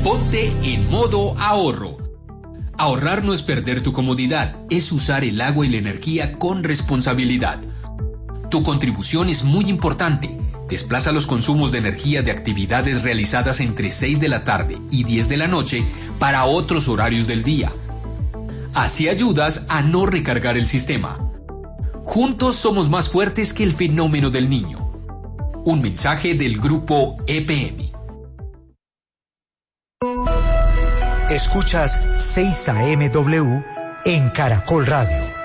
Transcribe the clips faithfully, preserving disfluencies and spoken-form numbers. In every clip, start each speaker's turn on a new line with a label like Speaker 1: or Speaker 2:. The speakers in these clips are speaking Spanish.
Speaker 1: Ponte en modo ahorro. Ahorrar no es perder tu comodidad, es usar el agua y la energía con responsabilidad. Tu contribución es muy importante. Desplaza los consumos de energía de actividades realizadas entre seis de la tarde y diez de la noche para otros horarios del día. Así ayudas a no recargar el sistema. Juntos somos más fuertes que el fenómeno del niño. Un mensaje del grupo E P M.
Speaker 2: Escuchas seis A M W en Caracol Radio.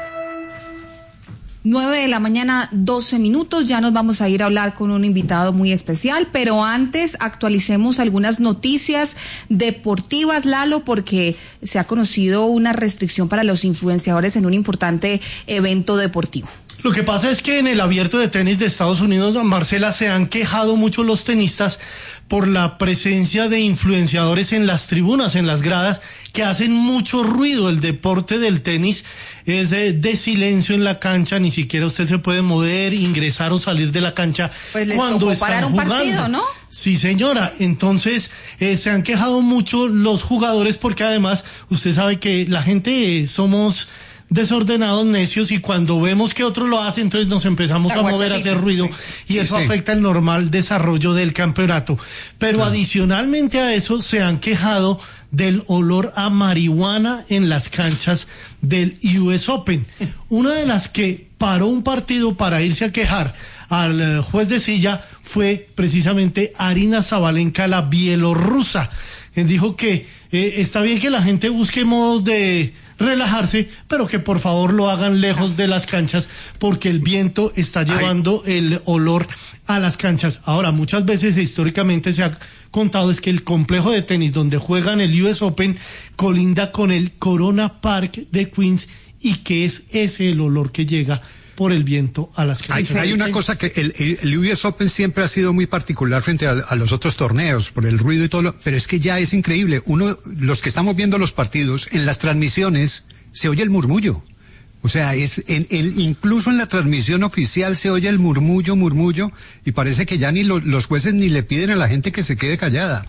Speaker 3: nueve de la mañana, doce minutos, ya nos vamos a ir a hablar con un invitado muy especial, pero antes actualicemos algunas noticias deportivas, Lalo, porque se ha conocido una restricción para los influenciadores en un importante evento deportivo.
Speaker 4: Lo que pasa es que en el Abierto de Tenis de Estados Unidos, Marcela, se han quejado mucho los tenistas por la presencia de influenciadores en las tribunas, en las gradas, que hacen mucho ruido. El deporte del tenis es de, de silencio en la cancha, ni siquiera usted se puede mover, ingresar o salir de la cancha
Speaker 3: pues les
Speaker 4: cuando
Speaker 3: tocó
Speaker 4: están
Speaker 3: parar un
Speaker 4: jugando.
Speaker 3: Partido, ¿no?
Speaker 4: Sí, señora. Entonces, eh, se han quejado mucho los jugadores porque además, usted sabe que la gente eh, somos desordenados, necios, y cuando vemos que otro lo hace, entonces nos empezamos a mover, a hacer ruido, sí, y eso sí, afecta el normal desarrollo del campeonato. Pero claro, adicionalmente a eso se han quejado del olor a marihuana en las canchas del U S Open. Una de las que paró un partido para irse a quejar al uh, juez de silla fue precisamente Arina Sabalenka, la bielorrusa. Él dijo que eh, está bien que la gente busque modos de relajarse, pero que por favor lo hagan lejos de las canchas, porque el viento está llevando Ay. el olor a las canchas. Ahora, muchas veces históricamente se ha contado es que el complejo de tenis donde juegan el U S Open colinda con el Corona Park de Queens, y que es ese el olor que llega por el viento a las canchas.
Speaker 5: Hay, hay una cosa que el, el U S Open siempre ha sido muy particular frente a, a los otros torneos, por el ruido y todo lo, pero es que ya es increíble. Uno, los que estamos viendo los partidos, en las transmisiones se oye el murmullo. O sea, es en el, incluso en la transmisión oficial se oye el murmullo, murmullo, y parece que ya ni lo, los jueces ni le piden a la gente que se quede callada.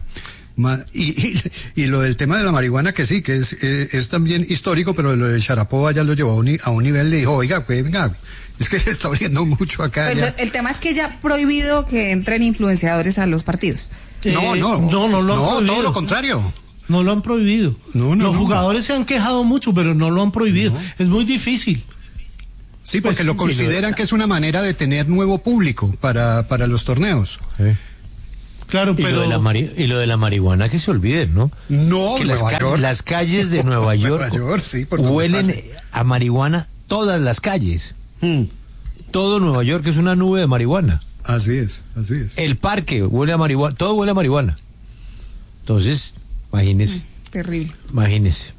Speaker 5: Y, y, y lo del tema de la marihuana, que sí, que es, es, es también histórico, pero lo de Sharapova ya lo llevó a un, a un nivel, le dijo, oiga, pues, venga, es que se está oyendo mucho acá.
Speaker 3: Pues el tema es que ya prohibido que entren influenciadores a los partidos.
Speaker 4: Eh,
Speaker 5: no, no,
Speaker 4: no, no, lo han
Speaker 5: no,
Speaker 4: prohibido.
Speaker 5: todo lo contrario.
Speaker 4: No lo han prohibido.
Speaker 5: No, no,
Speaker 4: los
Speaker 5: no.
Speaker 4: jugadores se han quejado mucho, pero no lo han prohibido. No. Es muy difícil.
Speaker 5: Sí, porque
Speaker 4: pues,
Speaker 5: lo consideran
Speaker 4: lo...
Speaker 5: que es una manera de tener nuevo público para, para los torneos.
Speaker 4: Sí. Claro, pero...
Speaker 6: Y lo, de la mari... y lo de la marihuana, que se olviden, ¿no?
Speaker 5: No,
Speaker 6: que
Speaker 5: Nueva
Speaker 6: las,
Speaker 5: York.
Speaker 6: Ca... las calles de Nueva York,
Speaker 5: Nueva York sí,
Speaker 6: huelen a marihuana, todas las calles. Hmm. Todo Nueva York es una nube de marihuana.
Speaker 5: Así es, así es.
Speaker 6: El parque huele a marihuana, todo huele a marihuana. Entonces, imagínese.
Speaker 3: Mm, terrible.
Speaker 6: Imagínese.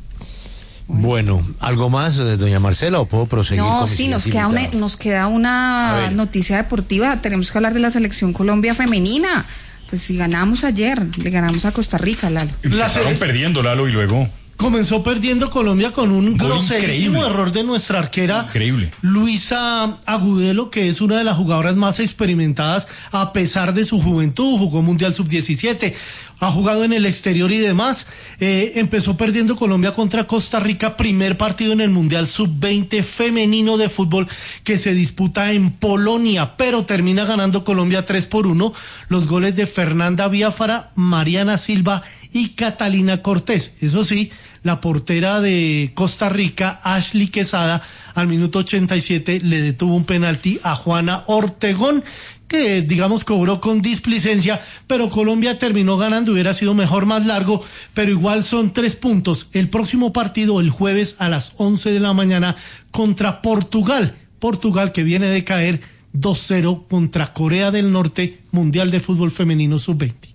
Speaker 6: Bueno. bueno, ¿algo más, doña Marcela, o puedo proseguir?
Speaker 3: No,
Speaker 6: con
Speaker 3: sí, nos queda, una, nos queda una noticia deportiva. Tenemos que hablar de la selección Colombia femenina. Pues si ganamos ayer, le ganamos a Costa Rica, Lalo.
Speaker 7: Empezaron perdiendo, Lalo, y luego...
Speaker 4: Comenzó perdiendo Colombia con un groserísimo error de nuestra arquera
Speaker 7: increíble.
Speaker 4: Luisa Agudelo, que es una de las jugadoras más experimentadas a pesar de su juventud. Jugó Mundial sub diecisiete, ha jugado en el exterior y demás. Eh, empezó perdiendo Colombia contra Costa Rica, primer partido en el Mundial sub veinte femenino de fútbol que se disputa en Polonia, pero termina ganando Colombia tres por uno. Los goles de Fernanda Biafara, Mariana Silva y Catalina Cortés. Eso sí, la portera de Costa Rica, Ashley Quesada, al minuto ochenta y siete le detuvo un penalti a Juana Ortegón, que digamos cobró con displicencia, pero Colombia terminó ganando. Hubiera sido mejor más largo, pero igual son tres puntos. El próximo partido el jueves a las once de la mañana contra Portugal. Portugal que viene de caer dos cero contra Corea del Norte, Mundial de Fútbol Femenino sub veinte.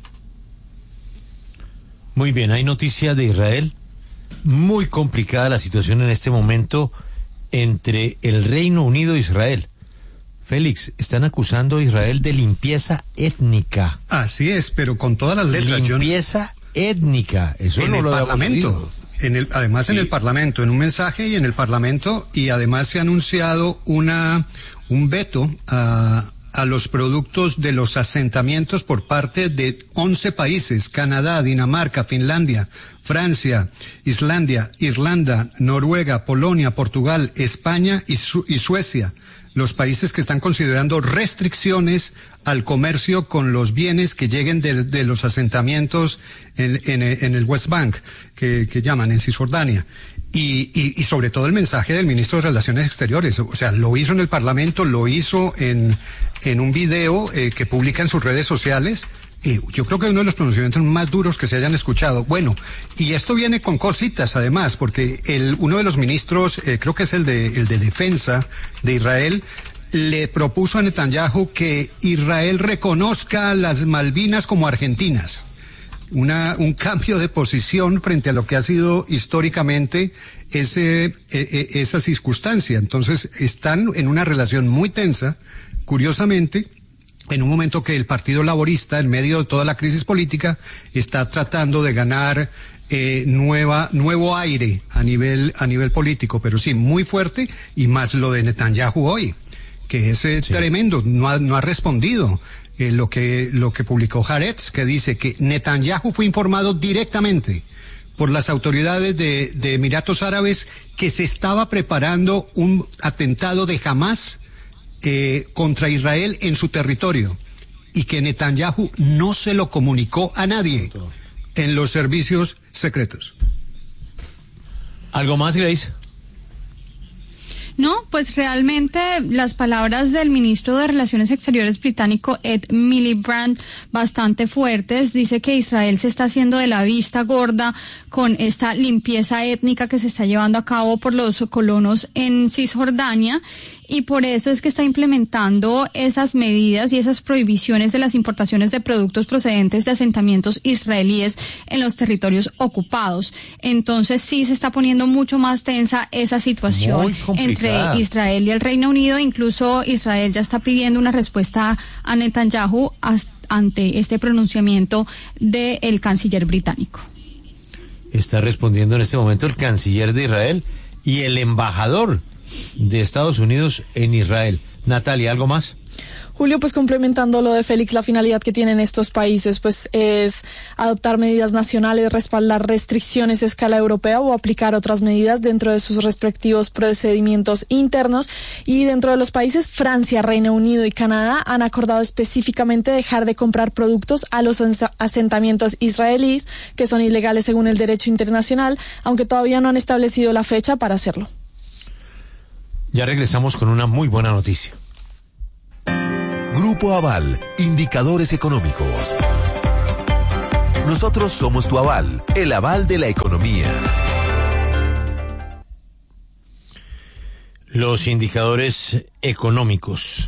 Speaker 6: Muy bien, hay noticia de Israel. Muy complicada la situación en este momento entre el Reino Unido e Israel. Félix, están acusando a Israel de limpieza étnica.
Speaker 5: Así es, pero con todas las letras.
Speaker 6: Limpieza yo... étnica, eso
Speaker 5: en
Speaker 6: no
Speaker 5: el
Speaker 6: lo
Speaker 5: Parlamento. En el, además sí. En el Parlamento, en un mensaje y en el Parlamento, y además se ha anunciado una un veto a, a los productos de los asentamientos por parte de once países: Canadá, Dinamarca, Finlandia, Francia, Islandia, Irlanda, Noruega, Polonia, Portugal, España y, Su- y Suecia. Los países que están considerando restricciones al comercio con los bienes que lleguen de, de los asentamientos en, en, en el West Bank, que, que llaman en Cisjordania. Y, y, y sobre todo el mensaje del ministro de Relaciones Exteriores, o sea, lo hizo en el Parlamento, lo hizo en, en un video eh, que publica en sus redes sociales. Eh, yo creo que es uno de los pronunciamientos más duros que se hayan escuchado. Bueno, y esto viene con cositas además, porque el, uno de los ministros, eh, creo que es el de, el de Defensa de Israel, le propuso a Netanyahu que Israel reconozca las Malvinas como argentinas. Una, un cambio de posición frente a lo que ha sido históricamente ese, e, e, esa circunstancia. Entonces, están en una relación muy tensa, curiosamente, en un momento que el Partido Laborista, en medio de toda la crisis política, está tratando de ganar eh, nueva, nuevo aire a nivel, a nivel político, pero sí, muy fuerte, y más lo de Netanyahu hoy, que es eh, sí. tremendo, no ha, no ha respondido. Eh, lo que lo que publicó Haaretz, que dice que Netanyahu fue informado directamente por las autoridades de, de Emiratos Árabes que se estaba preparando un atentado de Hamás eh, contra Israel en su territorio, y que Netanyahu no se lo comunicó a nadie en los servicios secretos.
Speaker 6: ¿Algo más, Grace?
Speaker 8: No, pues realmente las palabras del ministro de Relaciones Exteriores británico Ed Miliband bastante fuertes. Dice que Israel se está haciendo de la vista gorda con esta limpieza étnica que se está llevando a cabo por los colonos en Cisjordania, y por eso es que está implementando esas medidas y esas prohibiciones de las importaciones de productos procedentes de asentamientos israelíes en los territorios ocupados. Entonces sí se está poniendo mucho más tensa esa situación entre Israel y el Reino Unido. Incluso Israel ya está pidiendo una respuesta a Netanyahu ante este pronunciamiento del canciller británico.
Speaker 6: Está respondiendo en este momento el canciller de Israel y el embajador de Estados Unidos en Israel. Natalia, ¿algo más?
Speaker 9: Julio, pues complementando lo de Félix, la finalidad que tienen estos países pues es adoptar medidas nacionales, respaldar restricciones a escala europea o aplicar otras medidas dentro de sus respectivos procedimientos internos. Y dentro de los países, Francia, Reino Unido y Canadá han acordado específicamente dejar de comprar productos a los asentamientos israelíes, que son ilegales según el derecho internacional, aunque todavía no han establecido la fecha para hacerlo.
Speaker 6: Ya regresamos con una muy buena noticia.
Speaker 10: Grupo Aval, indicadores económicos. Nosotros somos tu aval, el aval de la economía.
Speaker 6: Los indicadores económicos.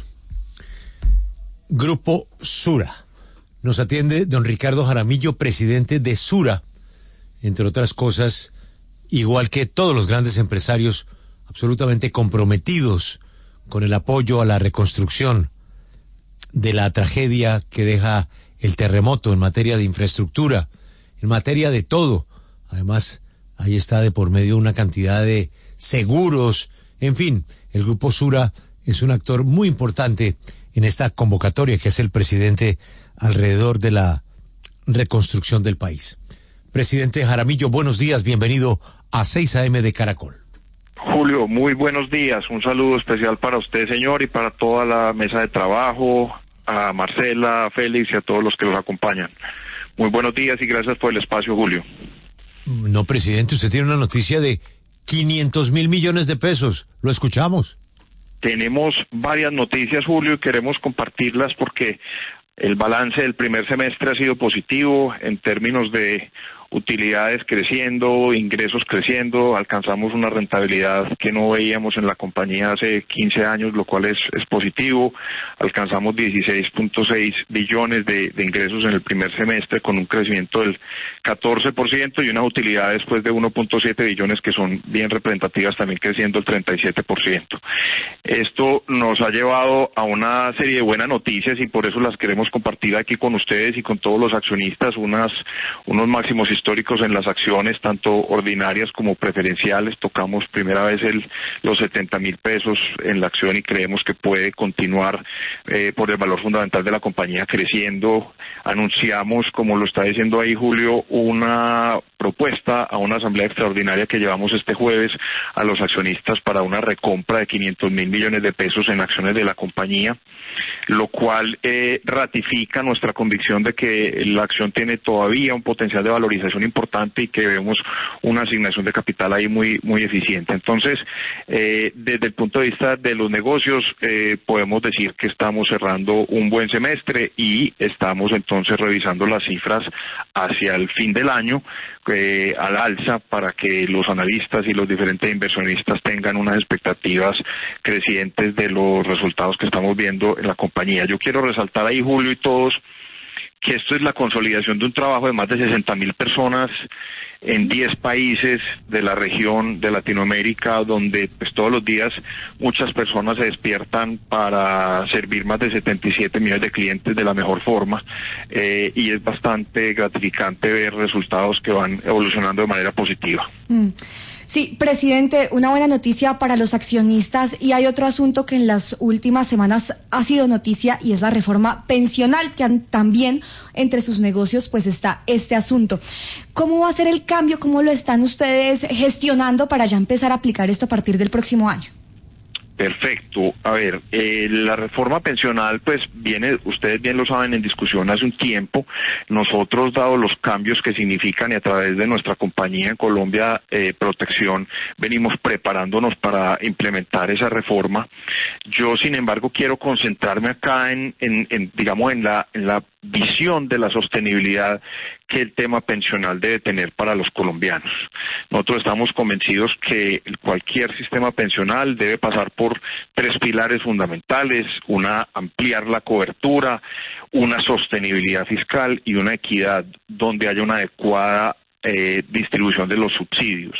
Speaker 6: Grupo Sura. Nos atiende don Ricardo Jaramillo, presidente de Sura. Entre otras cosas, igual que todos los grandes empresarios, absolutamente comprometidos con el apoyo a la reconstrucción de la tragedia que deja el terremoto en materia de infraestructura, en materia de todo. Además, ahí está de por medio una cantidad de seguros. En fin, el Grupo Sura es un actor muy importante en esta convocatoria que hace el presidente alrededor de la reconstrucción del país. Presidente Jaramillo, buenos días, bienvenido a seis a eme de Caracol.
Speaker 11: Julio, muy buenos días. Un saludo especial para usted, señor, y para toda la mesa de trabajo, a Marcela, a Félix y a todos los que los acompañan. Muy buenos días y gracias por el espacio, Julio.
Speaker 6: No, presidente, usted tiene una noticia de quinientos mil millones de pesos. Lo escuchamos.
Speaker 11: Tenemos varias noticias, Julio, y queremos compartirlas porque el balance del primer semestre ha sido positivo en términos de utilidades creciendo, ingresos creciendo, alcanzamos una rentabilidad que no veíamos en la compañía hace quince años, lo cual es, es positivo. Alcanzamos dieciséis punto seis billones de, de ingresos en el primer semestre con un crecimiento del catorce por ciento y unas utilidades pues de uno punto siete billones que son bien representativas, también creciendo el treinta y siete por ciento. Esto nos ha llevado a una serie de buenas noticias y por eso las queremos compartir aquí con ustedes y con todos los accionistas, unas unos máximos históricos históricos en las acciones, tanto ordinarias como preferenciales. Tocamos primera vez el, los setenta mil pesos en la acción y creemos que puede continuar eh, por el valor fundamental de la compañía creciendo. Anunciamos, como lo está diciendo ahí Julio, una propuesta a una asamblea extraordinaria que llevamos este jueves a los accionistas para una recompra de quinientos mil millones de pesos en acciones de la compañía, lo cual eh, ratifica nuestra convicción de que la acción tiene todavía un potencial de valorización importante y que vemos una asignación de capital ahí muy muy eficiente. Entonces, eh, desde el punto de vista de los negocios, eh, podemos decir que estamos cerrando un buen semestre y estamos entonces revisando las cifras hacia el fin del año eh, al alza para que los analistas y los diferentes inversionistas tengan unas expectativas crecientes de los resultados que estamos viendo en la compañía. Yo quiero resaltar ahí, Julio y todos, que esto es la consolidación de un trabajo de más de sesenta mil personas en diez países de la región de Latinoamérica, donde pues todos los días muchas personas se despiertan para servir más de setenta y siete millones de clientes de la mejor forma, eh, y es bastante gratificante ver resultados que van evolucionando de manera positiva.
Speaker 12: Mm. Sí, presidente, una buena noticia para los accionistas, y hay otro asunto que en las últimas semanas ha sido noticia y es la reforma pensional, que han, también entre sus negocios pues está este asunto. ¿Cómo va a ser el cambio? ¿Cómo lo están ustedes gestionando para ya empezar a aplicar esto a partir del próximo año?
Speaker 11: Perfecto. A ver, eh, la reforma pensional pues viene, ustedes bien lo saben, en discusión hace un tiempo. Nosotros, dado los cambios que significan y a través de nuestra compañía en Colombia eh, Protección, venimos preparándonos para implementar esa reforma. Yo, sin embargo, quiero concentrarme acá en, en, en digamos, en la, en la visión de la sostenibilidad que el tema pensional debe tener para los colombianos. Nosotros estamos convencidos que cualquier sistema pensional debe pasar por tres pilares fundamentales: una, ampliar la cobertura, una sostenibilidad fiscal y una equidad donde haya una adecuada eh, distribución de los subsidios.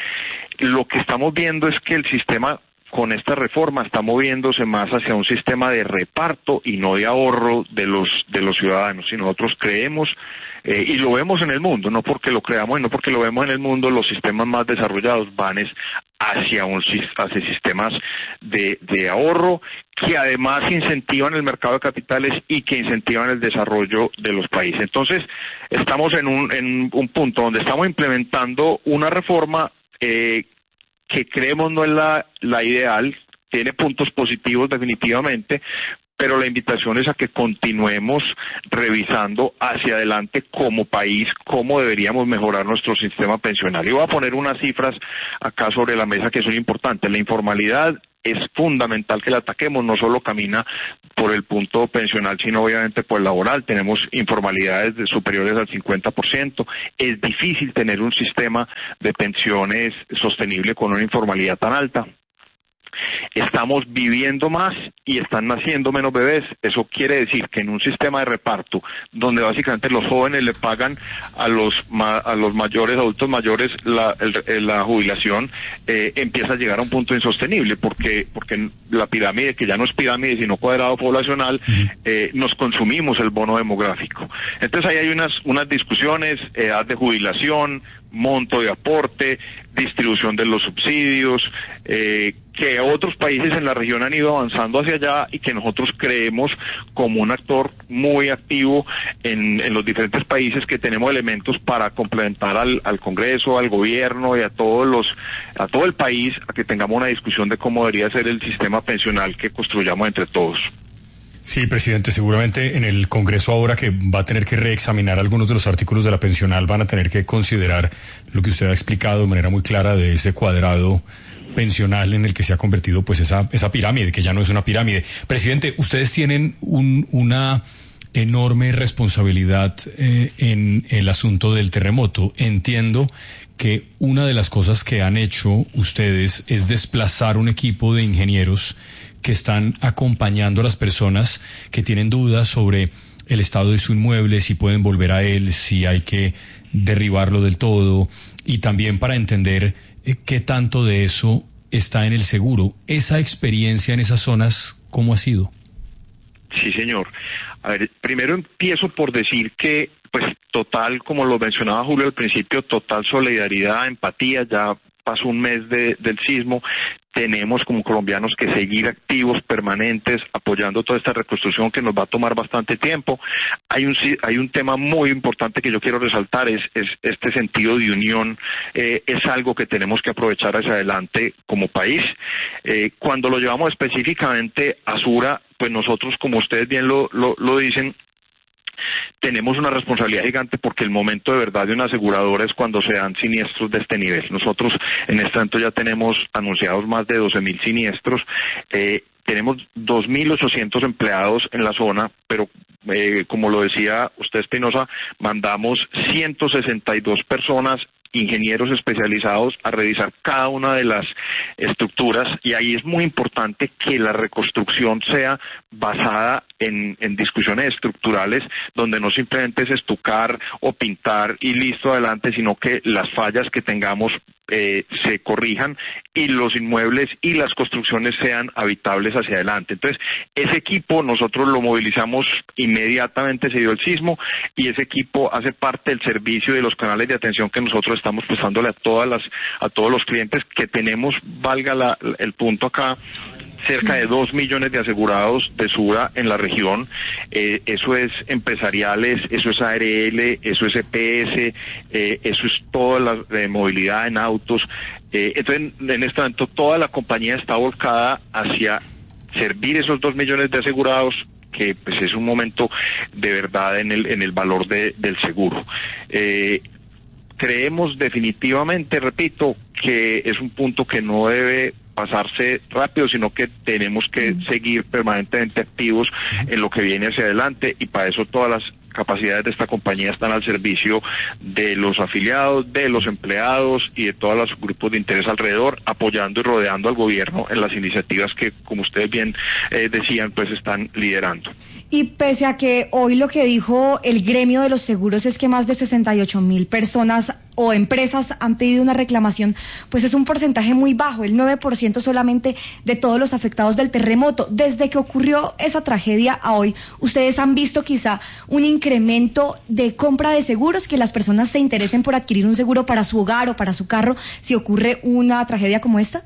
Speaker 11: Lo que estamos viendo es que el sistema con esta reforma está moviéndose más hacia un sistema de reparto y no de ahorro de los de los ciudadanos. Si nosotros creemos, eh, y lo vemos en el mundo, no porque lo creamos y no porque lo vemos en el mundo, los sistemas más desarrollados van es hacia, un, hacia sistemas de, de ahorro que además incentivan el mercado de capitales y que incentivan el desarrollo de los países. Entonces, estamos en un, en un punto donde estamos implementando una reforma eh, que creemos no es la, la ideal, tiene puntos positivos definitivamente, pero la invitación es a que continuemos revisando hacia adelante como país cómo deberíamos mejorar nuestro sistema pensional. Y voy a poner unas cifras acá sobre la mesa que son importantes. La informalidad es fundamental que la ataquemos, no solo camina por el punto pensional, sino obviamente por el laboral. Tenemos informalidades de superiores al cincuenta por ciento. Es difícil tener un sistema de pensiones sostenible con una informalidad tan alta. Estamos viviendo más y están naciendo menos bebés. Eso quiere decir que en un sistema de reparto donde básicamente los jóvenes le pagan a los ma a los mayores, adultos mayores, la, el, la jubilación, eh, empieza a llegar a un punto insostenible porque porque la pirámide, que ya no es pirámide sino cuadrado poblacional, eh, nos consumimos el bono demográfico. Entonces ahí hay unas unas discusiones, edad de jubilación, monto de aporte, distribución de los subsidios, eh, que otros países en la región han ido avanzando hacia allá y que nosotros creemos como un actor muy activo en, en los diferentes países que tenemos elementos para complementar al, al Congreso, al gobierno y a todos los, a todo el país, a que tengamos una discusión de cómo debería ser el sistema pensional que construyamos entre todos.
Speaker 7: Sí, presidente, seguramente en el Congreso, ahora que va a tener que reexaminar algunos de los artículos de la pensional, van a tener que considerar lo que usted ha explicado de manera muy clara de ese cuadrado pensional en el que se ha convertido pues esa esa pirámide, que ya no es una pirámide. Presidente, ustedes tienen un, una enorme responsabilidad eh, en el asunto del terremoto. Entiendo que una de las cosas que han hecho ustedes es desplazar un equipo de ingenieros que están acompañando a las personas que tienen dudas sobre el estado de su inmueble, si pueden volver a él, si hay que derribarlo del todo, y también para entender eh, qué tanto de eso está en el seguro. Esa experiencia en esas zonas, ¿cómo ha sido?
Speaker 11: Sí, señor. A ver, primero empiezo por decir que pues total, como lo mencionaba Julio al principio, total solidaridad, empatía, ya pasó un mes de, del sismo. Tenemos como colombianos que seguir activos, permanentes, apoyando toda esta reconstrucción que nos va a tomar bastante tiempo. Hay un hay un tema muy importante que yo quiero resaltar, es, es este sentido de unión, eh, es algo que tenemos que aprovechar hacia adelante como país. Eh, cuando lo llevamos específicamente a Sura, pues nosotros, como ustedes bien lo, lo, lo dicen, tenemos una responsabilidad gigante porque el momento de verdad de una aseguradora es cuando se dan siniestros de este nivel. Nosotros en este momento ya tenemos anunciados más de doce mil siniestros, eh, tenemos dos mil ochocientos empleados en la zona, pero eh, como lo decía usted, Espinosa, mandamos ciento sesenta y dos personas, ingenieros especializados, a revisar cada una de las estructuras, y ahí es muy importante que la reconstrucción sea basada en, en discusiones estructurales, donde no simplemente es estucar o pintar y listo adelante, sino que las fallas que tengamos eh, se corrijan y los inmuebles y las construcciones sean habitables hacia adelante. Entonces, ese equipo nosotros lo movilizamos inmediatamente, se dio el sismo, y ese equipo hace parte del servicio de los canales de atención que nosotros estamos prestándole a todas las, a todos los clientes que tenemos, valga la, el punto acá, cerca de dos millones de asegurados de Sura en la región. Eh, eso es empresariales, eso es A R L, eso es E P S, eh, eso es toda la eh, movilidad en autos. Eh, entonces, en este momento toda la compañía está volcada hacia servir esos dos millones de asegurados, que pues es un momento de verdad en el en el valor de, del seguro. Eh, creemos definitivamente, repito, que es un punto que no debe pasarse rápido, sino que tenemos que seguir permanentemente activos en lo que viene hacia adelante, y para eso todas las capacidades de esta compañía están al servicio de los afiliados, de los empleados y de todos los grupos de interés alrededor, apoyando y rodeando al gobierno en las iniciativas que, como ustedes bien eh, decían, pues están liderando.
Speaker 12: Y pese a que hoy lo que dijo el gremio de los seguros es que más de sesenta y ocho mil personas o empresas han pedido una reclamación, pues es un porcentaje muy bajo, el nueve por ciento solamente de todos los afectados del terremoto. Desde que ocurrió esa tragedia a hoy, ¿ustedes han visto quizá un incremento de compra de seguros, que las personas se interesen por adquirir un seguro para su hogar o para su carro si ocurre una tragedia como esta?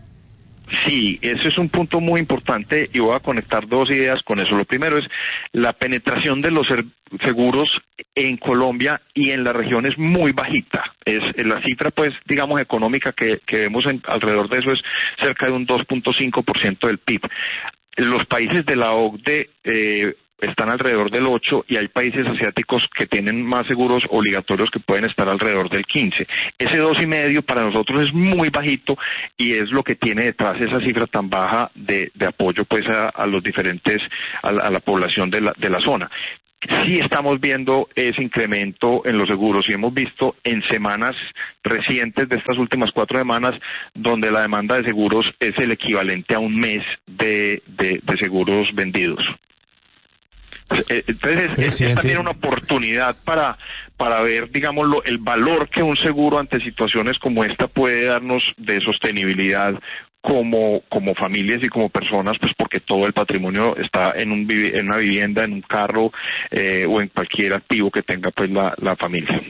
Speaker 11: Sí, ese es un punto muy importante y voy a conectar dos ideas con eso. Lo primero es la penetración de los seguros en Colombia y en la región es muy bajita. Es la cifra, pues, digamos, económica que, que vemos en, alrededor de eso es cerca de un dos punto cinco por ciento del P I B. Los países de la O C D E eh, están alrededor del ocho y hay países asiáticos que tienen más seguros obligatorios que pueden estar alrededor del quince. Ese dos y medio para nosotros es muy bajito y es lo que tiene detrás esa cifra tan baja de, de apoyo, pues, a, a los diferentes, a la, a la población de la, de la zona. Sí estamos viendo ese incremento en los seguros y hemos visto en semanas recientes de estas últimas cuatro semanas donde la demanda de seguros es el equivalente a un mes de, de, de seguros vendidos. Entonces es, es también una oportunidad para para ver, digamos, lo, el valor que un seguro ante situaciones como esta puede darnos de sostenibilidad como como familias y como personas, pues porque todo el patrimonio está en un en una vivienda, en un carro eh, o en cualquier activo que tenga pues la, la familia.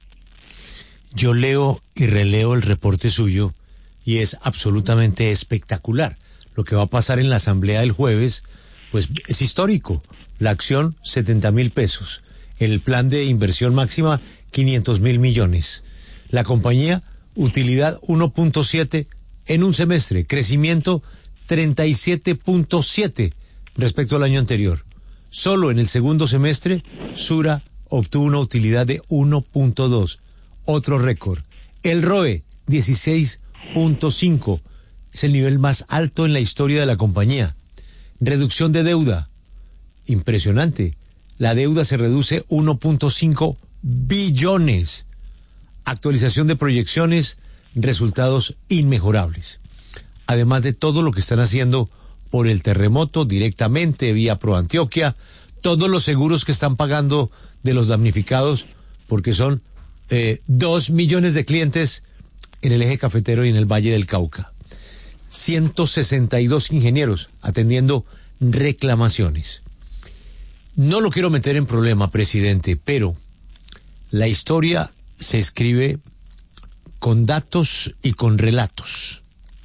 Speaker 6: Yo leo y releo el reporte suyo y es absolutamente espectacular. Lo que va a pasar en la asamblea del jueves, pues es histórico. La acción, setenta mil pesos. El plan de inversión máxima, quinientos mil millones. La compañía, utilidad uno punto siete en un semestre. Crecimiento treinta y siete punto siete respecto al año anterior. Solo en el segundo semestre, Sura obtuvo una utilidad de uno punto dos. Otro récord. El R O E, dieciséis punto cinco. Es el nivel más alto en la historia de la compañía. Reducción de deuda. Impresionante. La deuda se reduce uno punto cinco billones. Actualización de proyecciones, resultados inmejorables. Además de todo lo que están haciendo por el terremoto directamente vía ProAntioquia, todos los seguros que están pagando de los damnificados, porque son eh, dos millones de clientes en el eje cafetero y en el Valle del Cauca. ciento sesenta y dos ingenieros atendiendo reclamaciones. No lo quiero meter en problema, presidente, pero La historia se escribe con datos y con relatos.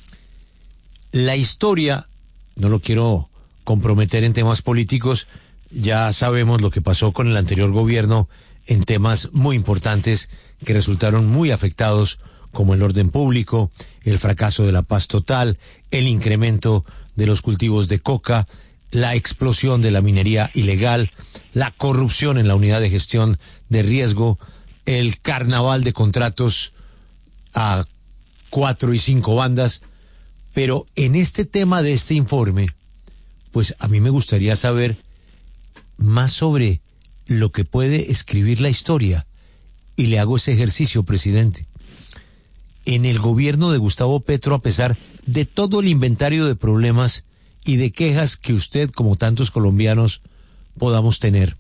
Speaker 6: La historia, no lo quiero comprometer en temas políticos, ya sabemos lo que pasó con el anterior gobierno en temas muy importantes que resultaron muy afectados, como el orden público, el fracaso de la paz total, el incremento de los cultivos de coca, la explosión de la minería ilegal, la corrupción en la unidad de gestión de riesgo, el carnaval de contratos a cuatro y cinco bandas. Pero en este tema de este informe, pues a mí me gustaría saber más sobre lo que puede escribir la historia. Y le hago ese ejercicio, presidente. En el gobierno de Gustavo Petro, a pesar de todo el inventario de problemas y de quejas que usted, como tantos colombianos, podamos tener,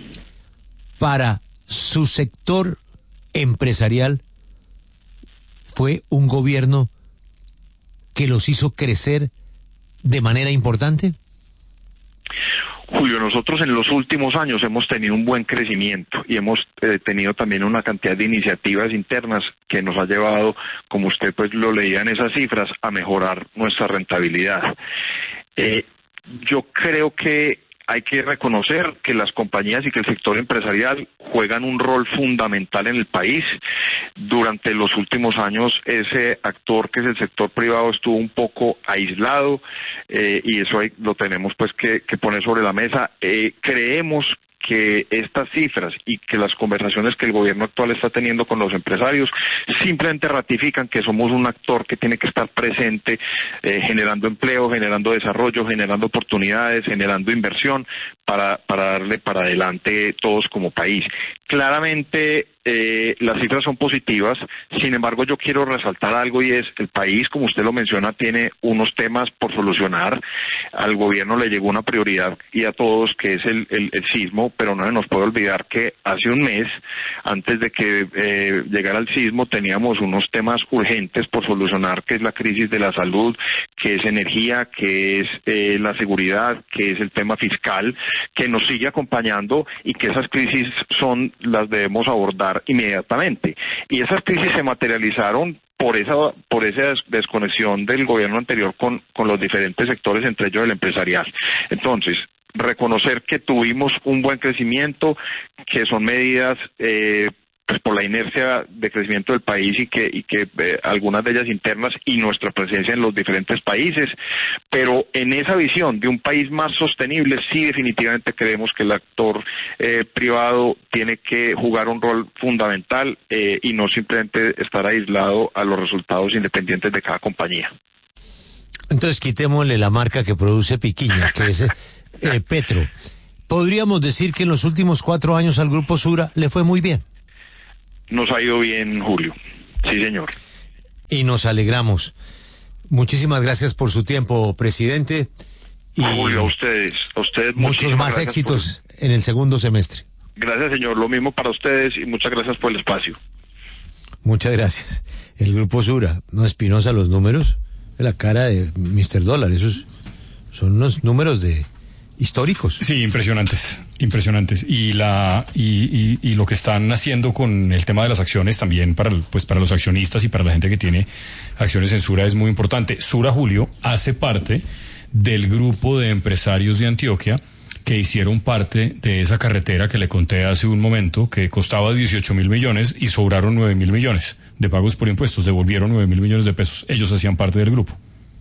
Speaker 6: para su sector empresarial, ¿fue un gobierno que los hizo crecer de manera importante?
Speaker 11: Julio, nosotros en los últimos años hemos tenido un buen crecimiento y hemos eh, tenido también una cantidad de iniciativas internas que nos ha llevado, como usted pues lo leía en esas cifras, a mejorar nuestra rentabilidad. Eh, yo creo que hay que reconocer que las compañías y que el sector empresarial juegan un rol fundamental en el país. Durante los últimos años ese actor que es el sector privado estuvo un poco aislado eh, y eso hay, lo tenemos pues que, que poner sobre la mesa. Eh, creemos que estas cifras y que las conversaciones que el gobierno actual está teniendo con los empresarios simplemente ratifican que somos un actor que tiene que estar presente eh, generando empleo, generando desarrollo, generando oportunidades, generando inversión para, para darle para adelante todos como país. Claramente eh, las cifras son positivas, sin embargo yo quiero resaltar algo y es el país, como usted lo menciona, tiene unos temas por solucionar. Al gobierno le llegó una prioridad y a todos que es el, el, el sismo, pero no se nos puede olvidar que hace un mes, antes de que eh, llegara el sismo, teníamos unos temas urgentes por solucionar, que es la crisis de la salud, que es energía, que es eh, la seguridad, que es el tema fiscal, que nos sigue acompañando y que esas crisis son las debemos abordar inmediatamente. Y esas crisis se materializaron por esa por esa desconexión del gobierno anterior con, con los diferentes sectores, entre ellos el empresarial. Entonces, reconocer que tuvimos un buen crecimiento, que son medidas eh, pues por la inercia de crecimiento del país y que y que eh, algunas de ellas internas y nuestra presencia en los diferentes países, pero en esa visión de un país más sostenible sí definitivamente creemos que el actor eh, privado tiene que jugar un rol fundamental eh, y no simplemente estar aislado a los resultados independientes de cada compañía.
Speaker 6: Entonces quitémosle la marca que produce piquiña, que es eh, Petro. Podríamos decir que en los últimos cuatro años al Grupo Sura le fue muy bien.
Speaker 11: Nos ha ido bien, Julio. Sí, señor.
Speaker 6: Y nos alegramos. Muchísimas gracias por su tiempo, presidente. Y
Speaker 11: Julio, a ustedes. A ustedes
Speaker 6: muchos más éxitos por... en el segundo semestre.
Speaker 11: Gracias, señor. Lo mismo para ustedes y muchas gracias por el espacio.
Speaker 6: Muchas gracias. El Grupo Sura, ¿no? Espinosa, los números, la cara de mister Dólar, esos son unos números de históricos.
Speaker 7: Sí, impresionantes, impresionantes. Y la y, y, y lo que están haciendo con el tema de las acciones también para pues para los accionistas y para la gente que tiene acciones en Sura es muy importante. Sura, Julio, hace parte del grupo de empresarios de Antioquia que hicieron parte de esa carretera que le conté hace un momento, que costaba dieciocho mil millones y sobraron nueve mil millones de pagos por impuestos, devolvieron nueve mil millones de pesos. Ellos hacían parte del grupo.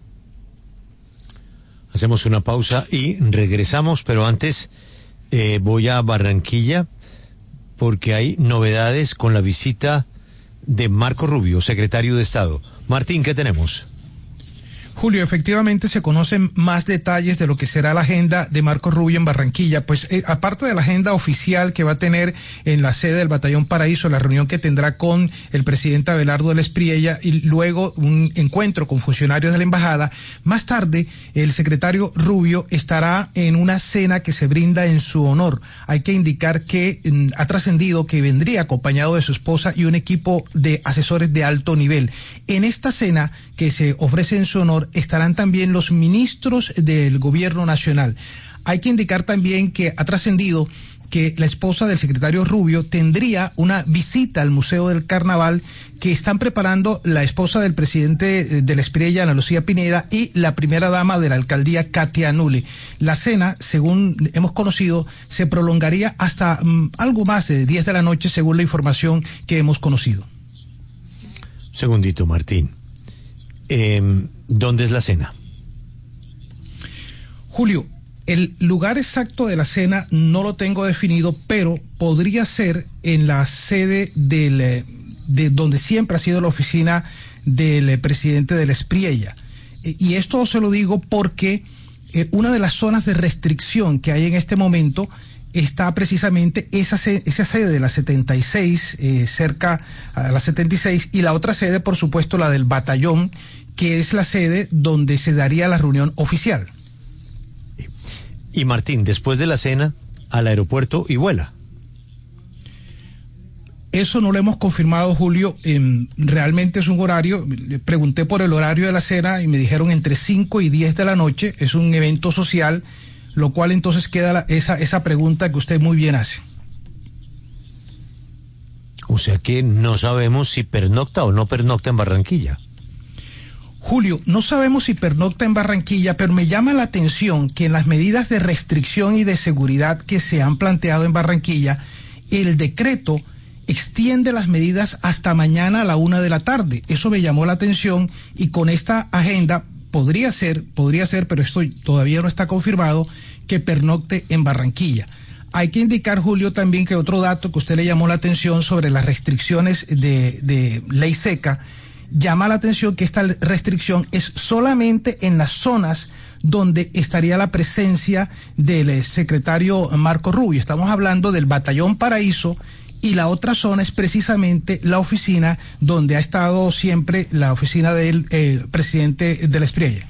Speaker 6: Hacemos una pausa y regresamos, pero antes eh, voy a Barranquilla porque hay novedades con la visita de Marco Rubio, secretario de Estado. Martín, ¿qué tenemos?
Speaker 13: Julio, efectivamente se conocen más detalles de lo que será la agenda de Marco Rubio en Barranquilla. Pues eh, aparte de la agenda oficial que va a tener en la sede del Batallón Paraíso, la reunión que tendrá con el presidente Abelardo del Espriella y luego un encuentro con funcionarios de la embajada, más tarde el secretario Rubio estará en una cena que se brinda en su honor. Hay que indicar que mm, ha trascendido que vendría acompañado de su esposa y un equipo de asesores de alto nivel. En esta cena que se ofrece en su honor estarán también los ministros del gobierno nacional. Hay que indicar también que ha trascendido que la esposa del secretario Rubio tendría una visita al Museo del Carnaval que están preparando la esposa del presidente de la Espriella, Ana Lucía Pineda, y la primera dama de la alcaldía, Katia Nule. La cena, según hemos conocido, se prolongaría hasta um, algo más de diez de la noche, según la información que hemos conocido.
Speaker 6: Segundito, Martín. Eh, ¿Dónde es la cena?
Speaker 13: Julio, el lugar exacto de la cena no lo tengo definido, pero podría ser en la sede del, de donde siempre ha sido la oficina del presidente de la Espriella. Y esto se lo digo porque eh, una de las zonas de restricción que hay en este momento está precisamente esa, esa sede de la setenta y seis, eh, cerca a la setenta y seis, y la otra sede, por supuesto, la del batallón, que es la sede donde se daría la reunión oficial.
Speaker 6: Y Martín, después de la cena, al aeropuerto y vuela.
Speaker 13: Eso no lo hemos confirmado, Julio. Eh, realmente es un horario. Le pregunté por el horario de la cena y me dijeron entre cinco y diez de la noche. Es un evento social, lo cual entonces queda la, esa, esa pregunta que usted muy bien hace.
Speaker 6: O sea que no sabemos si pernocta o no pernocta en Barranquilla.
Speaker 13: Julio, no sabemos si pernocta en Barranquilla, pero me llama la atención que en las medidas de restricción y de seguridad que se han planteado en Barranquilla, el decreto extiende las medidas hasta mañana a la una de la tarde. Eso me llamó la atención y con esta agenda podría ser, podría ser, pero esto todavía no está confirmado, que pernocte en Barranquilla. Hay que indicar, Julio, también que otro dato que usted le llamó la atención sobre las restricciones de, de ley seca, llama la atención que esta restricción es solamente en las zonas donde estaría la presencia del secretario Marco Rubio. Estamos hablando del Batallón Paraíso, y la otra zona es precisamente la oficina donde ha estado siempre la oficina del eh, presidente de la Espriella.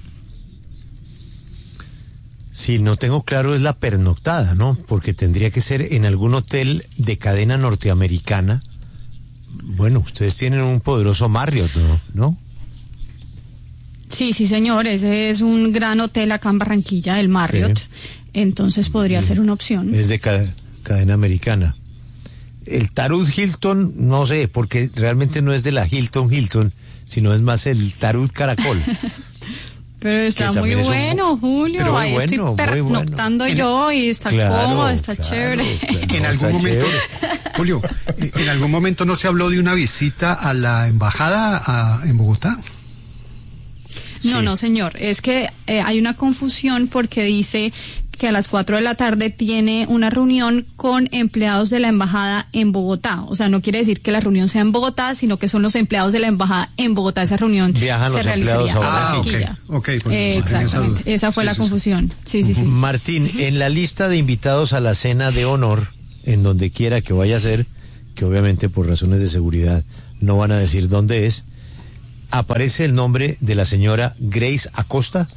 Speaker 6: Sí, no tengo claro es la pernoctada, ¿no? Porque tendría que ser en algún hotel de cadena norteamericana. Bueno, ustedes tienen un poderoso Marriott, ¿no? ¿no?
Speaker 8: Sí, sí, señor, ese es un gran hotel acá en Barranquilla, el Marriott, sí. Entonces podría sí. ser una opción.
Speaker 6: Es de ca- cadena americana. El Tarut Hilton, no sé, porque realmente no es de la Hilton Hilton, sino es más el Tarut Caracol.
Speaker 8: Pero está muy bueno, un... Julio. Pero Ahí bueno, estoy pernoctando bueno. yo y está claro, cómodo, está
Speaker 5: claro,
Speaker 8: chévere.
Speaker 5: Claro, en algún momento, chévere. Julio, en algún momento no se habló de una visita a la embajada a, en Bogotá.
Speaker 8: No,
Speaker 6: sí.
Speaker 8: no, señor. Es que eh, hay una confusión porque dice que a las cuatro de la tarde tiene una reunión con empleados de la embajada en Bogotá. O sea, no quiere decir que la reunión sea en Bogotá, sino que son los empleados de la embajada en Bogotá. Esa reunión
Speaker 6: Viajan
Speaker 8: se
Speaker 6: los
Speaker 8: realizaría
Speaker 6: empleados
Speaker 8: a
Speaker 5: Barranquilla. Ah, ok, okay
Speaker 8: eh, exactamente. Esa, esa fue sí, la sí, confusión. Sí, sí, sí.
Speaker 6: Martín, en la lista de invitados a la cena de honor, en donde quiera que vaya a ser, que obviamente por razones de seguridad no van a decir dónde es, aparece el nombre de la señora Grace Acosta.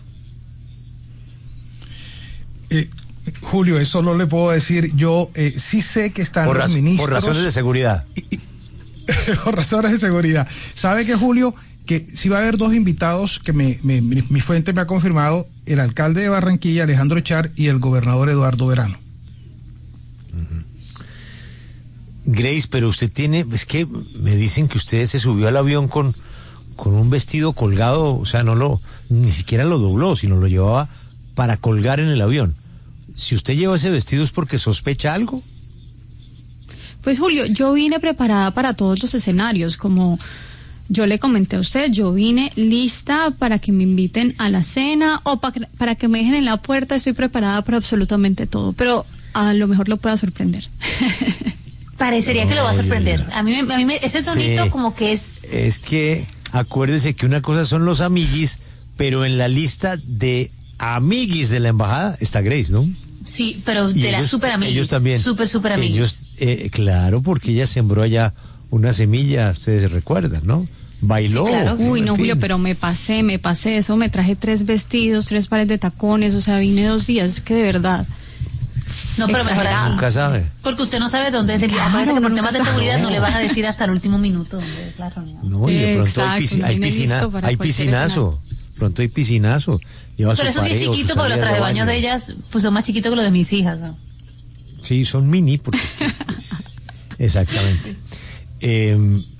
Speaker 13: Eh, Julio, eso no le puedo decir. Yo eh, sí sé que están
Speaker 6: por
Speaker 13: los
Speaker 6: raz-
Speaker 13: ministros.
Speaker 6: Por razones de seguridad.
Speaker 13: Y, y, por razones de seguridad. ¿Sabe que, Julio, que sí va a haber dos invitados que me, me, mi, mi fuente me ha confirmado? El alcalde de Barranquilla, Alejandro Char, y el gobernador Eduardo Verano.
Speaker 6: Uh-huh. Grace, pero usted tiene, es que me dicen que usted se subió al avión con, con un vestido colgado, o sea, no lo, ni siquiera lo dobló, sino lo llevaba para colgar en el avión. Si usted lleva ese vestido es porque sospecha algo.
Speaker 8: Pues Julio, yo vine preparada para todos los escenarios, como yo le comenté a usted, yo vine lista para que me inviten a la cena o pa- para que me dejen en la puerta, estoy preparada para absolutamente todo, pero a lo mejor lo pueda sorprender.
Speaker 14: Parecería no, que lo va a sorprender. A mí, a mí me, ese tonito sí, como que es...
Speaker 6: Es que acuérdese que una cosa son los amiguis, pero en la lista de amiguis de la embajada está Grace, ¿no?
Speaker 14: Sí, pero de las super amiguis.
Speaker 6: Ellos también.
Speaker 14: Super, super amiguis.
Speaker 6: Ellos, eh, claro, porque ella sembró allá una semilla, ustedes recuerdan, ¿no? Bailó.
Speaker 8: Sí, claro. Uy, no, Julio, pero me pasé, me pasé eso, me traje tres vestidos, tres pares de tacones, o sea, vine dos días, es que de verdad...
Speaker 14: No, pero mejor así.
Speaker 6: Nunca sabe.
Speaker 14: Porque usted no sabe dónde es el viaje. Parece que por temas de seguridad no le van a decir hasta el último minuto dónde es la reunión.
Speaker 6: No, y de pronto Exacto, hay, piscina, hay, piscina, hay piscinazo. Pronto hay piscinazo. Lleva
Speaker 14: pero eso sí es chiquito porque los trajes de baño de ellas pues son más chiquitos que los de mis hijas, ¿no?
Speaker 6: Sí, son mini, porque... pues, exactamente. Eh,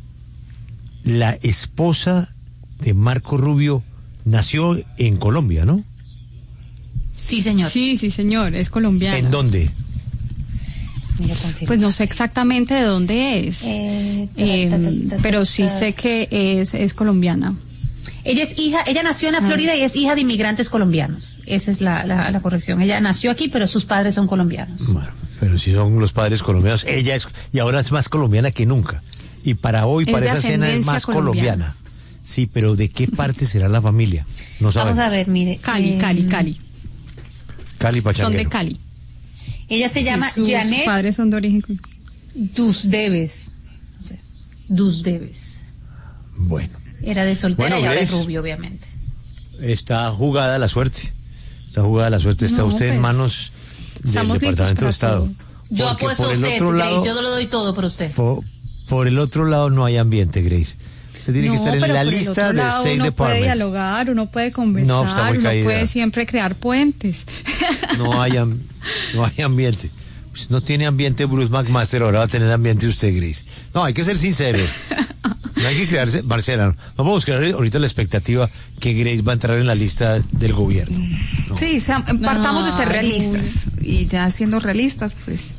Speaker 6: la esposa de Marco Rubio nació en Colombia, ¿no?
Speaker 14: Sí, señor.
Speaker 8: Sí, sí, señor, es colombiana.
Speaker 6: ¿En dónde?
Speaker 8: Pues no sé exactamente de dónde es,
Speaker 14: Eh,
Speaker 8: eh,
Speaker 14: ta, ta, ta, ta,
Speaker 8: pero
Speaker 14: ta,
Speaker 8: sí
Speaker 14: ta.
Speaker 8: sé que es, es colombiana.
Speaker 14: Ella es hija, ella nació en la Florida y es hija de inmigrantes colombianos. Esa es la, la, la corrección. Ella nació aquí, pero sus padres son colombianos.
Speaker 6: Bueno, pero si son los padres colombianos, ella es, y ahora es más colombiana que nunca. Y para hoy,
Speaker 8: Es
Speaker 6: para
Speaker 8: de
Speaker 6: esa cena, es
Speaker 8: ascendencia
Speaker 6: más
Speaker 8: colombiana.
Speaker 6: colombiana. Sí, pero ¿de qué parte será la familia? No sabemos.
Speaker 14: Vamos a ver, mire.
Speaker 8: Cali,
Speaker 14: eh,
Speaker 8: Cali, Cali.
Speaker 6: Cali
Speaker 8: Son
Speaker 6: Pachanguero.
Speaker 8: de Cali.
Speaker 14: Ella se
Speaker 8: Sí,
Speaker 14: llama
Speaker 8: sus
Speaker 14: Janet
Speaker 8: padres son de origen.
Speaker 14: Dus Debes. Dus Debes.
Speaker 6: Bueno,
Speaker 14: Era de soltera
Speaker 6: Bueno,
Speaker 14: y ahora es
Speaker 6: Grace.
Speaker 14: rubio, obviamente.
Speaker 6: está jugada la suerte. Está jugada la suerte. Está
Speaker 8: No,
Speaker 6: usted en
Speaker 8: pues,
Speaker 6: manos del
Speaker 8: estamos listos
Speaker 6: Departamento de
Speaker 8: para
Speaker 6: Estado.
Speaker 8: todo.
Speaker 14: Yo
Speaker 6: Porque
Speaker 14: apuesto a
Speaker 6: por el
Speaker 14: usted,
Speaker 6: otro
Speaker 14: Grace,
Speaker 6: lado,
Speaker 14: yo lo doy todo por usted.
Speaker 6: Por, por el otro lado no hay ambiente, Grace. Usted tiene que
Speaker 8: No,
Speaker 6: estar en
Speaker 8: pero
Speaker 6: la
Speaker 8: por el
Speaker 6: lista
Speaker 8: otro
Speaker 6: del
Speaker 8: lado
Speaker 6: State
Speaker 8: uno puede
Speaker 6: Department.
Speaker 8: dialogar, uno puede conversar,
Speaker 6: No, está muy
Speaker 8: uno
Speaker 6: caída.
Speaker 8: puede siempre crear puentes.
Speaker 6: No hay, am- no hay ambiente. Pues no tiene ambiente Bruce McMaster, ahora va a tener ambiente usted, Grace. No, hay que ser sincero. No hay que crearse, Marcela, no vamos a crear ahorita la expectativa que Grace va a entrar en la lista del gobierno. No.
Speaker 3: Sí, sea- partamos de ser
Speaker 8: Ay.
Speaker 3: realistas. Y ya siendo realistas, pues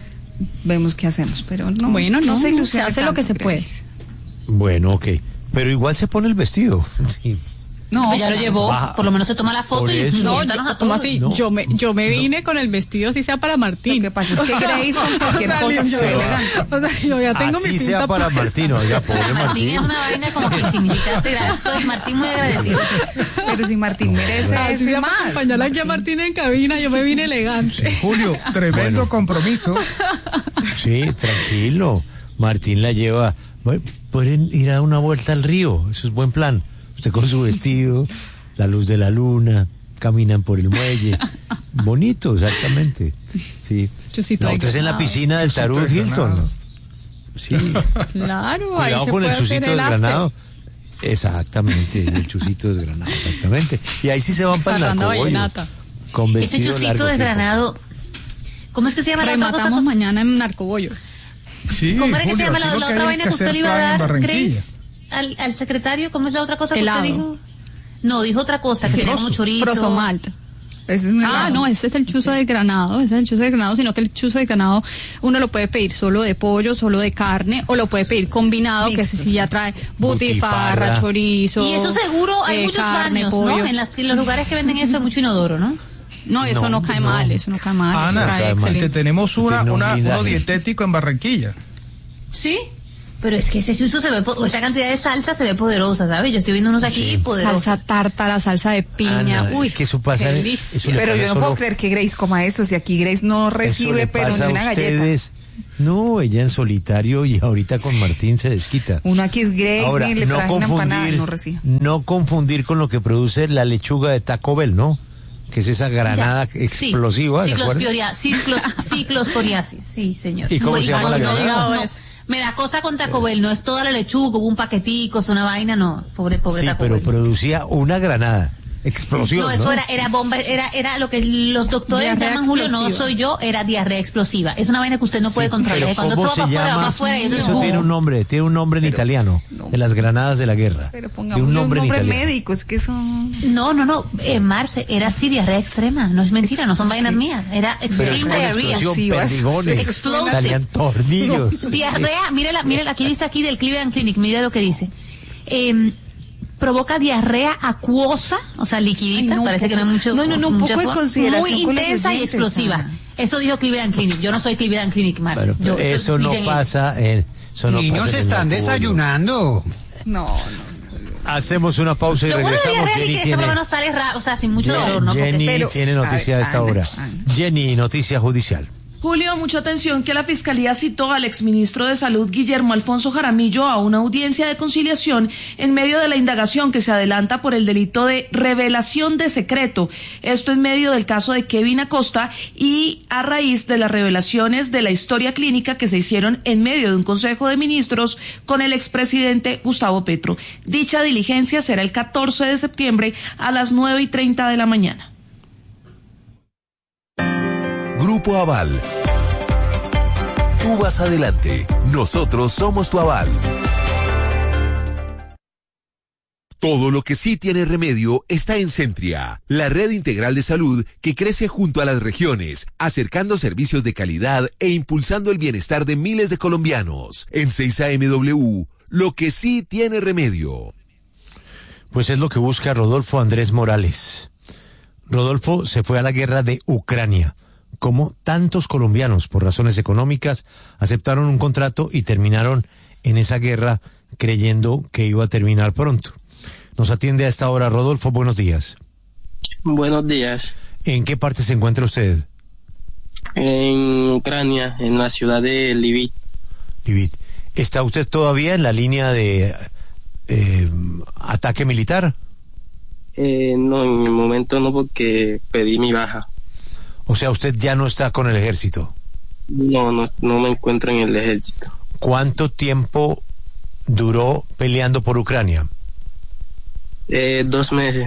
Speaker 3: vemos qué hacemos. Pero no,
Speaker 8: Bueno, no,
Speaker 3: se
Speaker 8: se
Speaker 3: ilusione
Speaker 8: hace lo
Speaker 3: tanto,
Speaker 8: que se
Speaker 3: Grace.
Speaker 8: puede.
Speaker 6: Bueno, ok. Pero igual se pone el vestido. Sí.
Speaker 3: No,
Speaker 14: Pues ya lo llevó,
Speaker 6: Baja.
Speaker 14: por lo menos se toma la foto
Speaker 6: Por
Speaker 14: y
Speaker 6: eso.
Speaker 8: No,
Speaker 14: cuéntanos a
Speaker 8: ¿cómo
Speaker 14: todos.
Speaker 8: así?
Speaker 6: No.
Speaker 8: Yo me, yo me vine con el vestido, así sea para Martín.
Speaker 3: Lo que pasa es que Grace con cualquier
Speaker 8: O sea,
Speaker 3: cosa se
Speaker 8: yo-
Speaker 3: ve elegante.
Speaker 8: O sea, yo ya tengo mi
Speaker 6: Así
Speaker 8: pinta
Speaker 6: sea para
Speaker 8: puesta.
Speaker 6: Martín, oiga, pobre
Speaker 14: Martín
Speaker 6: Martín.
Speaker 14: es una vaina como que el significante gracias. Es Martín muy agradecido.
Speaker 3: Pero si Martín merece
Speaker 8: Así
Speaker 3: eso y
Speaker 8: sea para
Speaker 3: más.
Speaker 8: acompañar aquí a Martín en cabina, yo me vine elegante.
Speaker 13: Julio, tremendo
Speaker 6: Bueno.
Speaker 13: compromiso.
Speaker 6: Sí, tranquilo. Martín la lleva. Bueno, pueden ir a una vuelta al río. Eso es buen plan. Usted con su vestido, la luz de la luna, caminan por el muelle. Bonito, exactamente. Sí.
Speaker 8: Chusito
Speaker 6: La
Speaker 8: de
Speaker 6: otra es en la
Speaker 8: granado.
Speaker 6: piscina del
Speaker 13: Chusito
Speaker 6: Tarut
Speaker 13: de
Speaker 6: Hilton.
Speaker 13: granado.
Speaker 6: Sí.
Speaker 8: Claro, ahí
Speaker 6: Cuidado
Speaker 8: se
Speaker 6: con el
Speaker 8: puede hacer
Speaker 6: chusito
Speaker 8: el
Speaker 6: desgranado.
Speaker 8: after.
Speaker 6: Exactamente, el chusito desgranado, exactamente. Y ahí sí se van para el
Speaker 8: Parranda
Speaker 6: narcobollo.
Speaker 8: vallenata.
Speaker 6: Con
Speaker 14: Ese
Speaker 6: vestido
Speaker 14: chusito
Speaker 6: largo.
Speaker 14: desgranado. ¿Cómo es que se llama la otra cosa?
Speaker 8: Rematamos mañana en Narcobollo.
Speaker 13: Sí,
Speaker 14: ¿Cómo era que se
Speaker 13: Julio,
Speaker 14: llama
Speaker 13: aquí
Speaker 14: la,
Speaker 13: lo
Speaker 14: la
Speaker 13: que
Speaker 14: otra
Speaker 13: hay
Speaker 14: vaina
Speaker 13: que
Speaker 14: que usted
Speaker 13: hacer
Speaker 14: le iba a
Speaker 13: plan en
Speaker 14: dar,
Speaker 13: Barranquilla.
Speaker 14: Grace? Al, al secretario, ¿cómo es la otra cosa que
Speaker 8: Helado.
Speaker 14: usted dijo? No, dijo otra cosa, que tenía como chorizo.
Speaker 8: Frosomalt.
Speaker 3: Ese es muy
Speaker 8: Ah,
Speaker 3: raro.
Speaker 8: no, ese es el chuzo de granado, ese es el chuzo de granado, sino que el chuzo de granado uno lo puede pedir solo de pollo, solo de carne, o lo puede pedir combinado, que ese sí ya trae butifarra,
Speaker 6: Butifarra.
Speaker 8: chorizo.
Speaker 14: Y eso seguro hay
Speaker 8: eh,
Speaker 14: muchos
Speaker 8: carne,
Speaker 14: baños,
Speaker 8: pollo.
Speaker 14: ¿no? En, las, en los lugares que venden eso hay mucho inodoro, ¿no?
Speaker 8: No, eso no,
Speaker 6: No,
Speaker 8: cae
Speaker 6: no.
Speaker 8: mal, eso no cae mal. eso
Speaker 13: Ana,
Speaker 8: cae
Speaker 6: cae mal.
Speaker 8: excelente.
Speaker 13: te tenemos una,
Speaker 6: Tiene un
Speaker 13: una,
Speaker 6: blindaje.
Speaker 13: uno dietético en Barranquilla.
Speaker 14: Sí. Pero es que ese chuzo se ve, po- o esa cantidad de salsa se ve poderosa, ¿sabes? Yo estoy viendo unos aquí poderosos.
Speaker 8: Salsa tártara, salsa de piña.
Speaker 6: Ana,
Speaker 8: Uy,
Speaker 6: es que eso pasa-
Speaker 8: qué delicia.
Speaker 6: eso le
Speaker 3: Pero yo
Speaker 6: pasa
Speaker 3: no puedo
Speaker 6: solo-
Speaker 3: creer que Grace coma eso, si aquí Grace no
Speaker 6: Eso
Speaker 3: recibe
Speaker 6: le
Speaker 3: pero
Speaker 6: pasa
Speaker 3: ni una
Speaker 6: a
Speaker 3: galleta.
Speaker 6: ustedes. No, ella en solitario y ahorita con Martín se desquita.
Speaker 3: Uno aquí es Grace,
Speaker 6: Ahora,
Speaker 3: ni le
Speaker 6: no
Speaker 3: traje una empanada y
Speaker 6: confundir,
Speaker 3: no recibe.
Speaker 6: no confundir con lo que produce la lechuga de Taco Bell, ¿no? Que es esa granada
Speaker 14: Ya,
Speaker 6: explosiva,
Speaker 14: sí.
Speaker 6: ¿de acuerdo?
Speaker 14: Ciclosporia- ciclos- Ciclosporiasis, sí, señor.
Speaker 6: ¿Y cómo se llama la
Speaker 14: no,
Speaker 6: granada?
Speaker 14: no, no. Me da cosa con Taco Bell, no es toda la lechuga, hubo un paquetico, es una vaina, no, pobre, pobre
Speaker 6: Sí,
Speaker 14: Taco
Speaker 6: pero
Speaker 14: Bell.
Speaker 6: producía una granada, explosión,
Speaker 14: No,
Speaker 6: ¿no?
Speaker 14: eso era, era bomba, era, era lo que los doctores
Speaker 8: Diarrea
Speaker 14: llaman, Julio, no
Speaker 8: explosiva.
Speaker 14: soy yo, era diarrea explosiva. Es una vaina que usted no puede
Speaker 6: Sí,
Speaker 14: controlar.
Speaker 6: pero
Speaker 14: Cuando
Speaker 6: ¿cómo
Speaker 14: eso va
Speaker 6: se
Speaker 14: para afuera, va
Speaker 6: llama?
Speaker 14: para afuera y eso es
Speaker 6: Eso
Speaker 14: boom.
Speaker 6: tiene un nombre, tiene un nombre en italiano, de las granadas de la guerra.
Speaker 3: Pero
Speaker 6: Tiene
Speaker 3: pongamos
Speaker 6: un
Speaker 3: un
Speaker 6: nombre
Speaker 3: nombre,
Speaker 6: en italiano.
Speaker 3: médico, es que eso...
Speaker 14: No, no, no, eh, Marce, era así diarrea extrema, no es mentira, no son vainas mías, era
Speaker 6: Pero es
Speaker 14: extreme
Speaker 6: con
Speaker 14: diarrhea.
Speaker 6: explosión,
Speaker 3: Sí, vas-
Speaker 6: perdigones,
Speaker 14: Explosive.
Speaker 6: salían tornillos.
Speaker 14: Diarrea, mírala, mírala, aquí dice aquí del Cleveland Clinic, mira lo que dice. Eh, provoca diarrea acuosa, o sea, liquidita,
Speaker 3: Ay, no,
Speaker 14: parece
Speaker 3: un
Speaker 14: que no hay
Speaker 3: poco-
Speaker 14: mucho.
Speaker 3: no, no, no, un
Speaker 14: mucha
Speaker 3: poco de
Speaker 14: forma.
Speaker 3: consideración
Speaker 14: Muy
Speaker 3: con los
Speaker 14: intensa y
Speaker 3: oyentes,
Speaker 14: explosiva.
Speaker 3: Ana.
Speaker 14: Eso dijo Cleveland Clinic. Yo no soy Cleveland Clinic, Marce.
Speaker 6: Bueno,
Speaker 14: Yo-
Speaker 6: eso no
Speaker 14: dicen ellos.
Speaker 6: pasa en... Eso no
Speaker 5: Niños
Speaker 6: pasa en el
Speaker 5: están
Speaker 6: Narcobollo.
Speaker 5: desayunando.
Speaker 3: No, no.
Speaker 6: Hacemos una pausa y
Speaker 14: Lo bueno de
Speaker 6: regresamos.
Speaker 14: diarrea líquida es que por lo
Speaker 6: tiene,
Speaker 14: menos sale ra- o sea, sin mucho dolor, ¿no? Porque
Speaker 6: Jenny
Speaker 14: pero-
Speaker 6: tiene noticia a esta
Speaker 3: Ana,
Speaker 6: hora.
Speaker 3: Ana.
Speaker 6: Jenny, noticia judicial.
Speaker 15: Julio, mucha atención que la Fiscalía citó al exministro de Salud Guillermo Alfonso Jaramillo a una audiencia de conciliación en medio de la indagación que se adelanta por el delito de revelación de secreto. Esto en medio del caso de Kevin Acosta y a raíz de las revelaciones de la historia clínica que se hicieron en medio de un Consejo de Ministros con el expresidente Gustavo Petro. Dicha diligencia será el catorce de septiembre a las nueve y treinta de la mañana.
Speaker 10: Grupo Aval Tú vas adelante. Nosotros somos tu aval. Todo lo que sí tiene remedio está en Centria, la red integral de salud que crece junto a las regiones, acercando servicios de calidad e impulsando el bienestar de miles de colombianos. En seis A M W, lo que sí tiene remedio.
Speaker 6: Pues es lo que busca Rodolfo Andrés Morales. Rodolfo se fue a la guerra de Ucrania. Como tantos colombianos, por razones económicas, aceptaron un contrato y terminaron en esa guerra creyendo que iba a terminar pronto. Nos atiende a esta hora Rodolfo, buenos días.
Speaker 16: Buenos días.
Speaker 6: ¿En qué parte se encuentra usted?
Speaker 16: En Ucrania, en la ciudad de Lviv.
Speaker 6: Lviv. ¿Está usted todavía en la línea de eh, ataque militar?
Speaker 16: Eh, no, en el momento no, porque pedí mi baja.
Speaker 6: O sea, usted ya no está con el ejército.
Speaker 16: No, no, no me encuentro en el ejército.
Speaker 6: ¿Cuánto tiempo duró peleando por Ucrania?
Speaker 16: Eh, dos meses.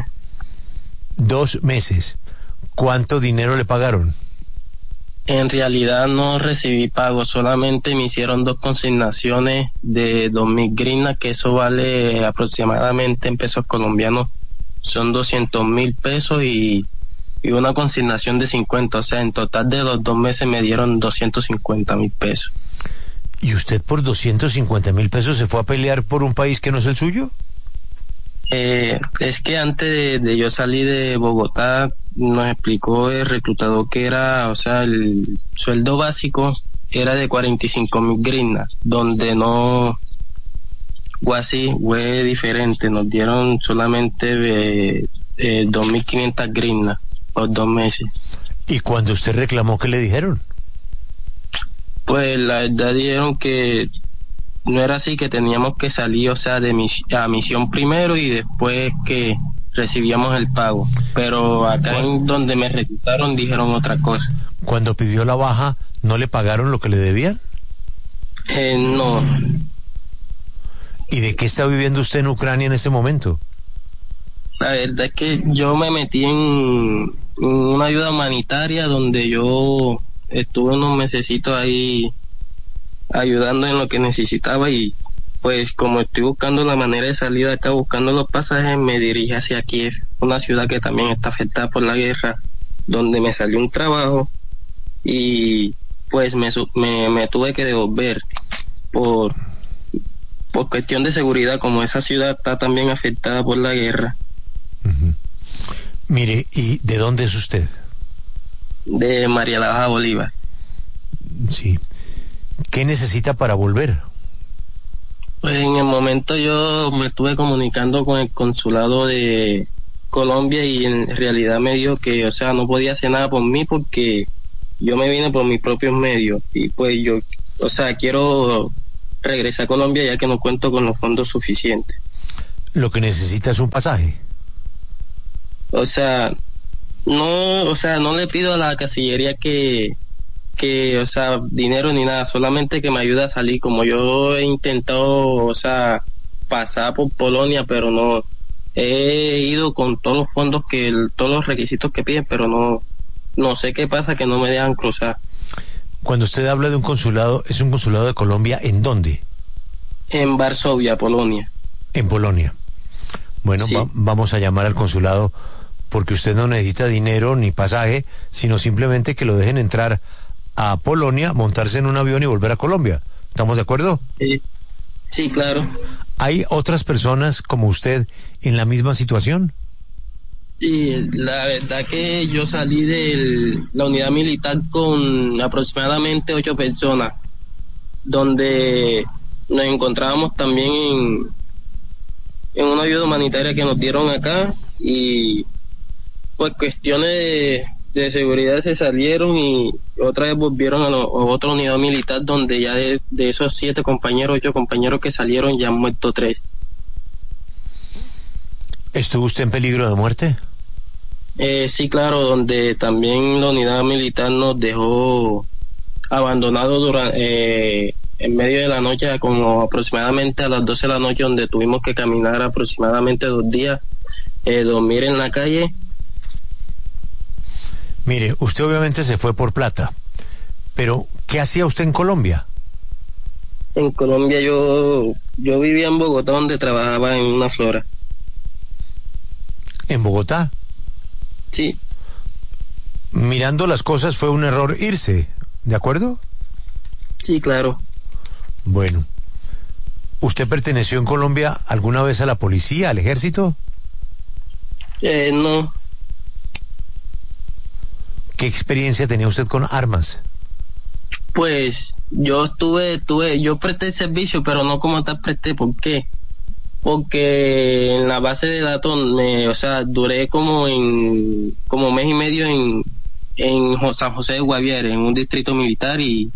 Speaker 6: Dos meses. ¿Cuánto dinero le pagaron?
Speaker 16: En realidad no recibí pago, solamente me hicieron dos consignaciones de dos mil grinas, que eso vale aproximadamente en pesos colombianos, son doscientos mil pesos y, y una consignación de cincuenta, o sea, en total de los dos meses me dieron doscientos cincuenta mil pesos.
Speaker 6: ¿Y usted por doscientos cincuenta mil pesos se fue a pelear por un país que no es el suyo?
Speaker 16: Eh, es que antes de, de yo salir de Bogotá, nos explicó el reclutador que era, o sea, el sueldo básico era de cuarenta y cinco mil grinas, donde no, o así, fue diferente, nos dieron solamente de, de dos mil quinientas grinas por dos meses.
Speaker 6: ¿Y cuando usted reclamó, qué le dijeron?
Speaker 16: Pues la verdad dijeron que no era así, que teníamos que salir, o sea, de mis, a misión primero y después que recibíamos el pago. Pero acá en donde me reclutaron dijeron otra cosa.
Speaker 6: Cuando pidió la baja, ¿no le pagaron lo que le debían?
Speaker 16: Eh, no.
Speaker 6: ¿Y de qué está viviendo usted en Ucrania en este momento?
Speaker 16: La verdad es que yo me metí en, en una ayuda humanitaria donde yo estuve unos mesecitos ahí ayudando en lo que necesitaba, y pues como estoy buscando la manera de salir de acá, buscando los pasajes, me dirigí hacia Kiev, una ciudad que también está afectada por la guerra, donde me salió un trabajo y pues me, me, me tuve que devolver por, por cuestión de seguridad, como esa ciudad está también afectada por la guerra.
Speaker 6: Uh-huh. Mire, ¿y de dónde es usted?
Speaker 16: De María la Baja, Bolívar.
Speaker 6: Sí. ¿Qué necesita para volver?
Speaker 16: Pues en el momento yo me estuve comunicando con el consulado de Colombia y en realidad me dijo que, o sea, no podía hacer nada por mí porque yo me vine por mis propios medios y pues yo, o sea, quiero regresar a Colombia ya que no cuento con los fondos suficientes.
Speaker 6: Lo que necesita es un pasaje.
Speaker 16: O sea, no, o sea, no le pido a la Cancillería que que, o sea, dinero ni nada, solamente que me ayude a salir, como yo he intentado, o sea, pasar por Polonia, pero no, he ido con todos los fondos que, el, todos los requisitos que piden, pero no, no sé qué pasa, que no me dejan cruzar.
Speaker 6: Cuando usted habla de un consulado, ¿es un consulado de Colombia en dónde?
Speaker 16: En Varsovia, Polonia.
Speaker 6: En Polonia. Bueno,
Speaker 16: sí.
Speaker 6: va, vamos a llamar al consulado, porque usted no necesita dinero ni pasaje, sino simplemente que lo dejen entrar a Polonia, montarse en un avión y volver a Colombia. ¿Estamos de acuerdo?
Speaker 16: Sí, sí, claro.
Speaker 6: ¿Hay otras personas como usted en la misma situación?
Speaker 16: Sí, la verdad que yo salí de la unidad militar con aproximadamente ocho personas, donde nos encontrábamos también en, en una ayuda humanitaria que nos dieron acá, y pues cuestiones de de seguridad se salieron y otra vez volvieron a, lo, a otra unidad militar donde ya de, de esos siete compañeros, ocho compañeros que salieron, ya han muerto tres.
Speaker 6: ¿Estuvo usted en peligro de muerte?
Speaker 16: Eh, sí, claro, donde también la unidad militar nos dejó abandonados durante, eh, en medio de la noche, como aproximadamente a las doce de la noche, donde tuvimos que caminar aproximadamente dos días, eh, dormir en la calle.
Speaker 6: Mire, usted obviamente se fue por plata, Pero, ¿qué hacía usted en Colombia?
Speaker 16: En Colombia yo, yo vivía en Bogotá, donde trabajaba en una flora.
Speaker 6: ¿En Bogotá?
Speaker 16: Sí.
Speaker 6: Mirando las cosas fue un error irse, ¿de acuerdo?
Speaker 16: Sí, claro.
Speaker 6: Bueno. ¿Usted perteneció en Colombia alguna vez a la policía, al ejército?
Speaker 16: Eh, no.
Speaker 6: ¿Qué experiencia tenía usted con armas?
Speaker 16: Pues yo estuve, tuve, yo presté servicio, pero no como tal presté. ¿Por qué? Porque en la base de datos, me, o sea, duré como en, como mes y medio en, en San José de Guaviare, en un distrito militar, y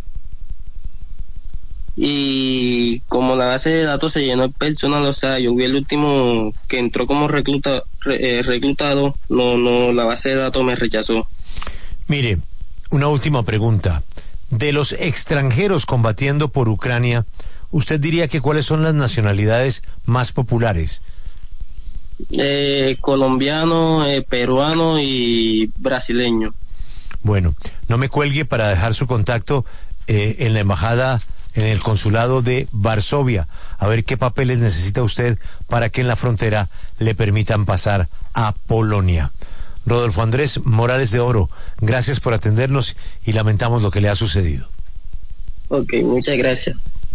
Speaker 16: y como la base de datos se llenó de personal, o sea, yo vi el último que entró como recluta, re, eh, reclutado, no, no, la base de datos me rechazó.
Speaker 6: Mire, una última pregunta. De los extranjeros combatiendo por Ucrania, ¿usted diría que cuáles son las nacionalidades más populares?
Speaker 16: Eh, colombiano, eh, peruano y brasileño.
Speaker 6: Bueno, no me cuelgue para dejar su contacto eh, en la embajada, en el consulado de Varsovia, a ver qué papeles necesita usted para que en la frontera le permitan pasar a Polonia. Rodolfo Andrés Morales de Oro, gracias por atendernos y lamentamos lo que le ha sucedido.
Speaker 16: Ok, muchas gracias.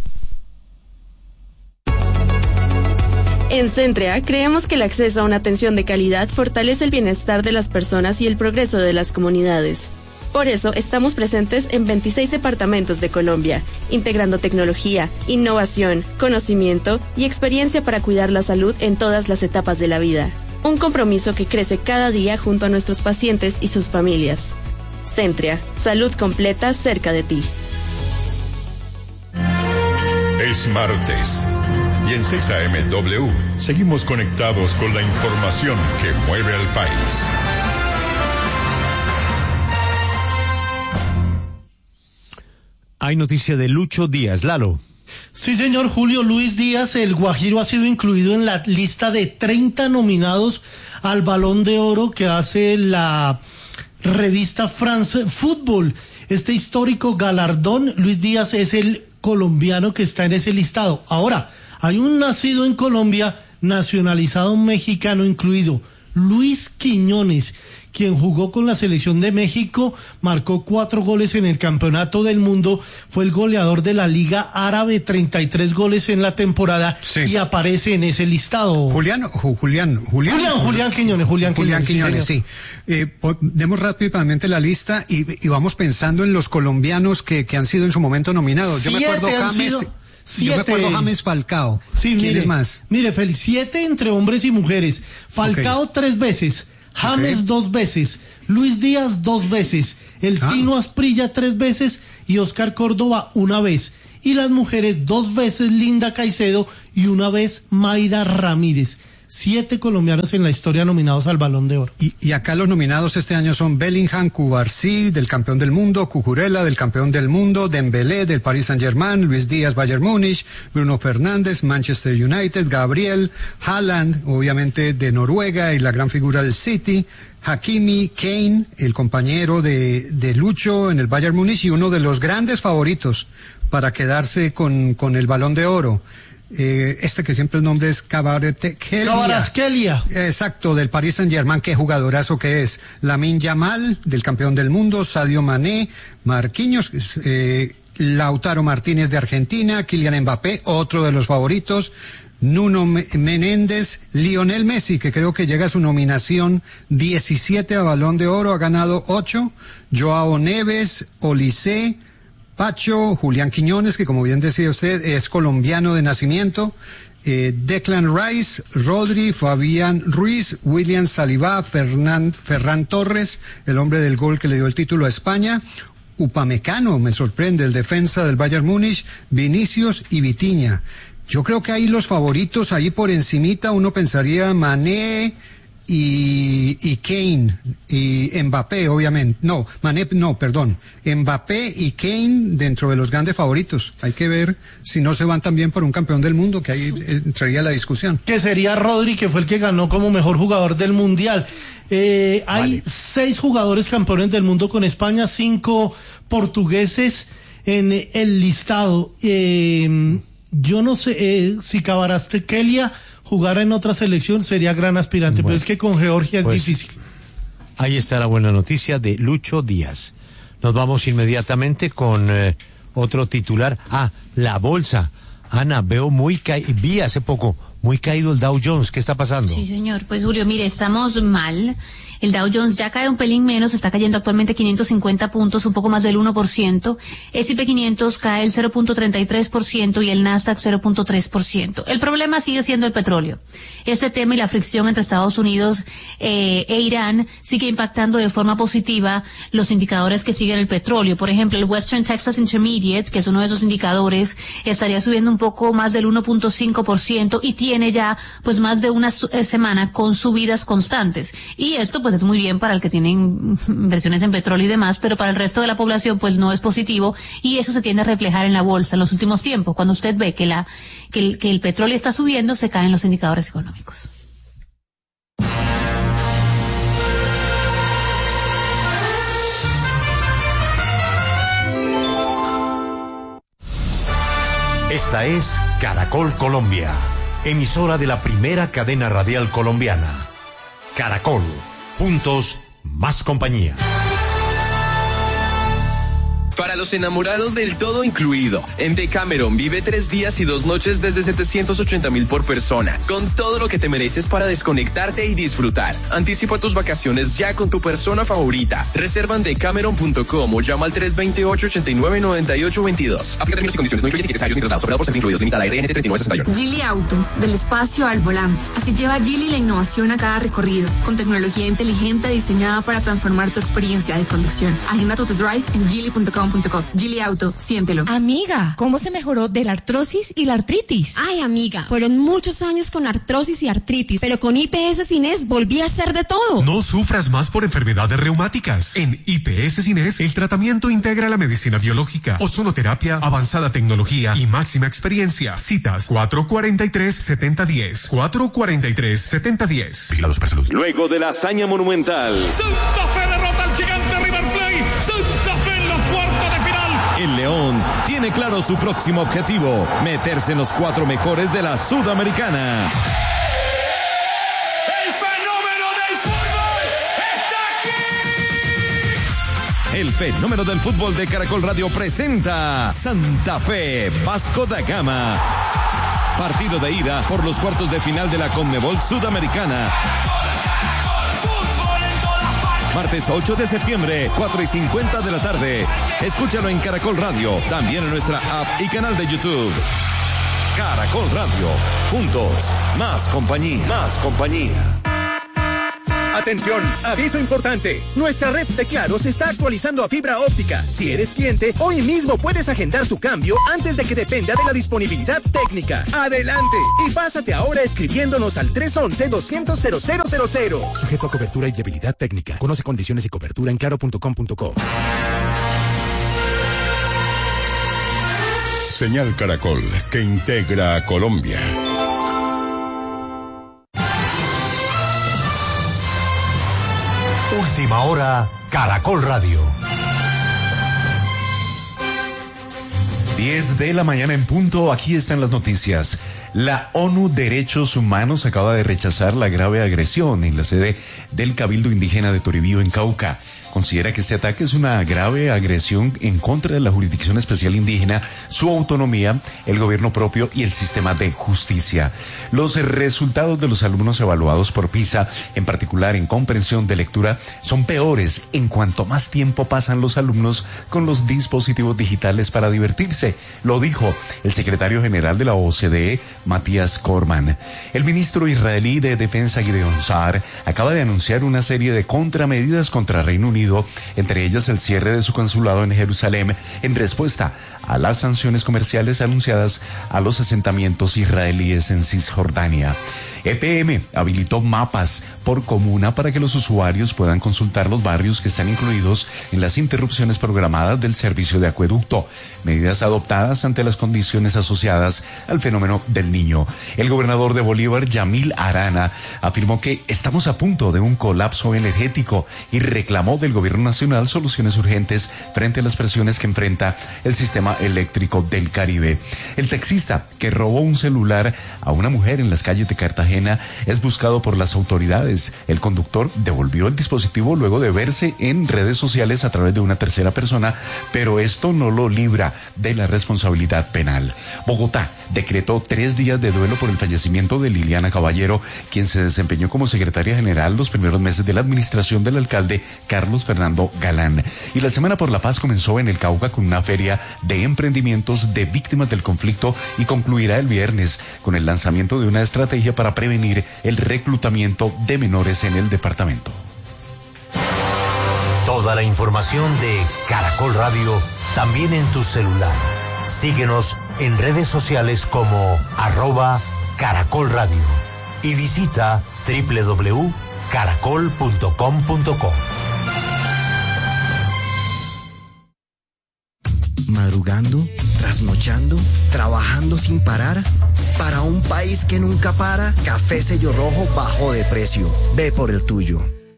Speaker 17: En Centrea creemos que el acceso a una atención de calidad fortalece el bienestar de las personas y el progreso de las comunidades. Por eso estamos presentes en veintiséis departamentos de Colombia, integrando tecnología, innovación, conocimiento y experiencia para cuidar la salud en todas las etapas de la vida. Un compromiso que crece cada día junto a nuestros pacientes y sus familias. Centrea, salud completa cerca de ti.
Speaker 18: Es martes y en seis A M W seguimos conectados con la información que mueve al país.
Speaker 6: Hay noticia de Lucho Díaz. Lalo.
Speaker 4: Sí, señor Julio Luis Díaz, el Guajiro ha sido incluido en la lista de treinta nominados al Balón de Oro que hace la revista France Football. Este histórico galardón, Luis Díaz es el colombiano que está en ese listado. Ahora, hay un nacido en Colombia, nacionalizado mexicano incluido, Luis Quiñones, quien jugó con la selección de México, marcó cuatro goles en el Campeonato del Mundo, fue el goleador de la Liga Árabe, treinta y tres goles en la temporada, sí, y aparece en ese listado.
Speaker 5: Julián, Ju, Julián, Julián,
Speaker 4: Julián, Julián Quiñones, Julián,
Speaker 5: Julián Quiñones,
Speaker 4: sí.
Speaker 5: sí. Eh, demos rápidamente la lista y, y vamos pensando en los colombianos que, que han sido en su momento nominados. Yo
Speaker 4: Siete
Speaker 5: me acuerdo
Speaker 4: han
Speaker 5: James,
Speaker 4: sido... Siete.
Speaker 5: Yo me acuerdo James Falcao.
Speaker 4: Sí,
Speaker 5: ¿Quién
Speaker 4: mire,
Speaker 5: es más?
Speaker 4: Mire, Félix, siete entre hombres y mujeres. Falcao okay. tres veces, James okay. dos veces, Luis Díaz dos veces, el ah. Tino Asprilla tres veces y Oscar Córdoba una vez. Y las mujeres dos veces Linda Caicedo y una vez Mayra Ramírez. Siete colombianos en la historia nominados al Balón de Oro.
Speaker 5: Y, y acá los nominados este año son Bellingham, Cubarsí, del campeón del mundo, Cucurella, del campeón del mundo, Dembélé, del Paris Saint-Germain, Luis Díaz, Bayern Múnich, Bruno Fernández, Manchester United, Gabriel, Haaland, obviamente de Noruega y la gran figura del City, Hakimi, Kane, el compañero de, de Lucho en el Bayern Múnich y uno de los grandes favoritos para quedarse con, con el Balón de Oro. Eh, este que siempre el nombre es
Speaker 4: Kvaratskhelia.
Speaker 5: Exacto, del Paris Saint-Germain, qué jugadorazo que es. Lamine Yamal, del campeón del mundo, Sadio Mané, Marquinhos, eh, Lautaro Martínez de Argentina, Kylian Mbappé, otro de los favoritos, Nuno Menéndez, Lionel Messi, que creo que llega a su nominación diecisiete a Balón de Oro, ha ganado ocho, Joao Neves, Olise, Pacho, Julián Quiñones, que como bien decía usted, es colombiano de nacimiento, eh, Declan Rice, Rodri, Fabián Ruiz, William Saliba, Fernán, Ferran Torres, el hombre del gol que le dio el título a España, Upamecano, me sorprende, el defensa del Bayern Múnich, Vinicius y Vitinha. Yo creo que ahí los favoritos, ahí por encimita, uno pensaría Mané y, y, y Kane y Mbappé, obviamente. No, Mané, no, perdón. Mbappé y Kane dentro de los grandes favoritos. Hay que ver si no se van también por un campeón del mundo, que ahí entraría la discusión.
Speaker 4: Que sería Rodri, que fue el que ganó como mejor jugador del Mundial. Eh, hay
Speaker 5: Vale.
Speaker 4: seis jugadores campeones del mundo con España, cinco portugueses en el listado. Eh, yo no sé eh, si Kvaratskhelia jugara en otra selección, sería gran aspirante, bueno, pero es que con Georgia es
Speaker 6: pues,
Speaker 4: difícil.
Speaker 6: Ahí está la buena noticia de Lucho Díaz. Nos vamos inmediatamente con eh, otro titular. Ah, la bolsa. Ana, veo muy caído, vi hace poco, muy caído el Dow Jones. ¿Qué está pasando?
Speaker 14: Sí, señor. Pues, Julio, mire, estamos mal. El Dow Jones ya cae un pelín menos, está cayendo actualmente quinientos cincuenta puntos, un poco más del uno por ciento. S y P quinientos cae el cero punto treinta y tres por ciento y el Nasdaq cero punto tres por ciento. El problema sigue siendo el petróleo. Este tema y la fricción entre Estados Unidos eh, e Irán sigue impactando de forma positiva los indicadores que siguen el petróleo. Por ejemplo, el Western Texas Intermediate, que es uno de esos indicadores, estaría subiendo un poco más del uno punto cinco por ciento y tiene ya pues más de una semana con subidas constantes. Y esto pues es muy bien para el que tienen inversiones en petróleo y demás, pero para el resto de la población pues no es positivo, y eso se tiende a reflejar en la bolsa en los últimos tiempos. Cuando usted ve que la que el, que el petróleo está subiendo, se caen los indicadores económicos.
Speaker 19: Esta es Caracol Colombia, emisora de la primera cadena radial colombiana. Caracol, juntos, más compañía.
Speaker 20: Para los enamorados del todo incluido, en Decameron vive tres días y dos noches desde setecientos ochenta mil por persona, con todo lo que te mereces para desconectarte y disfrutar. Anticipa tus vacaciones ya con tu persona favorita. Reserva en decameron punto com o llama al tres dos ocho, ocho nueve, nueve ocho dos dos. Aplica términos y condiciones, no incluye tickets aéreos ni traslados, operado por ser incluidos, limitada R N T treinta y nueve sesenta y uno.
Speaker 21: Geely Auto, del espacio al volante. Así lleva Geely la innovación a cada recorrido, con tecnología inteligente diseñada para transformar tu experiencia de conducción. Agenda tu test drive en geely punto com. Geely Auto, siéntelo.
Speaker 22: Amiga, ¿cómo se mejoró de la artrosis y la artritis?
Speaker 23: Ay, amiga, fueron muchos años con artrosis y artritis, pero con I P S Cines volví a hacer de todo.
Speaker 24: No sufras más por enfermedades reumáticas. En I P S Cines, el tratamiento integra la medicina biológica, ozonoterapia, avanzada tecnología y máxima experiencia. Citas cuatro cuatro tres, siete cero uno cero, cuatro cuatro tres, siete cero uno cero. Vigilado Supersalud.
Speaker 25: Luego de la hazaña monumental,
Speaker 26: Santa Fe derrota al gigante River Plate. Santa Fe en los cuartos de final.
Speaker 25: el León tiene claro su próximo objetivo: meterse en los cuatro mejores de la Sudamericana.
Speaker 26: ¡El fenómeno del fútbol está aquí!
Speaker 25: El fenómeno del fútbol de Caracol Radio presenta Santa Fe Vasco da Gama. Partido de ida por los cuartos de final de la Conmebol Sudamericana. Martes ocho de septiembre, cuatro y cincuenta de la tarde. Escúchalo en Caracol Radio, también en nuestra app y canal de YouTube. Caracol Radio, juntos, más compañía, más compañía.
Speaker 27: Atención, aviso importante. Nuestra red de Claro se está actualizando a fibra óptica. Si eres cliente, hoy mismo puedes agendar tu cambio antes de que dependa de la disponibilidad técnica. Adelante y pásate ahora escribiéndonos al tres once, doscientos, cero cero cero cero. Sujeto a cobertura y debilidad técnica. Conoce condiciones y cobertura en claro punto com punto co.
Speaker 18: Señal Caracol, que integra a Colombia.
Speaker 19: Última hora, Caracol Radio.
Speaker 28: diez de la mañana en punto, aquí están las noticias. La ONU Derechos Humanos acaba de rechazar la grave agresión en la sede del Cabildo Indígena de Toribío, en Cauca. Considera que este ataque es una grave agresión en contra de la Jurisdicción Especial Indígena, su autonomía, el gobierno propio y el sistema de justicia. Los resultados de los alumnos evaluados por PISA, en particular en comprensión de lectura, son peores en cuanto más tiempo pasan los alumnos con los dispositivos digitales para divertirse. Lo dijo el secretario general de la O C D E, Matías Corman. El ministro israelí de Defensa, Gideon Saar, acaba de anunciar una serie de contramedidas contra Reino Unido, entre ellas el cierre de su consulado en Jerusalén, en respuesta a las sanciones comerciales anunciadas a los asentamientos israelíes en Cisjordania. E P M habilitó mapas por comuna para que los usuarios puedan consultar los barrios que están incluidos en las interrupciones programadas del servicio de acueducto, medidas adoptadas ante las condiciones asociadas al fenómeno del Niño. El gobernador de Bolívar, Yamil Arana, afirmó que estamos a punto de un colapso energético y reclamó del gobierno nacional soluciones urgentes frente a las presiones que enfrenta el sistema eléctrico del Caribe. El taxista que robó un celular a una mujer en las calles de Cartagena es buscado por las autoridades. El conductor devolvió el dispositivo luego de verse en redes sociales a través de una tercera persona, pero esto no lo libra de la responsabilidad penal. Bogotá decretó tres días de duelo por el fallecimiento de Liliana Caballero, quien se desempeñó como secretaria general los primeros meses de la administración del alcalde Carlos Fernando Galán. Y la Semana por la Paz comenzó en el Cauca con una feria de emprendimientos de víctimas del conflicto y concluirá el viernes con el lanzamiento de una estrategia para prevenir el reclutamiento de menores en el departamento.
Speaker 19: Toda la información de Caracol Radio también en tu celular. Síguenos en redes sociales como arroba Caracol Radio y visita doble u doble u doble u punto caracol punto com punto co.
Speaker 1: Madrugando, trasnochando, trabajando sin parar. Para un país que nunca para, Café Sello Rojo bajó de precio. Ve por el tuyo.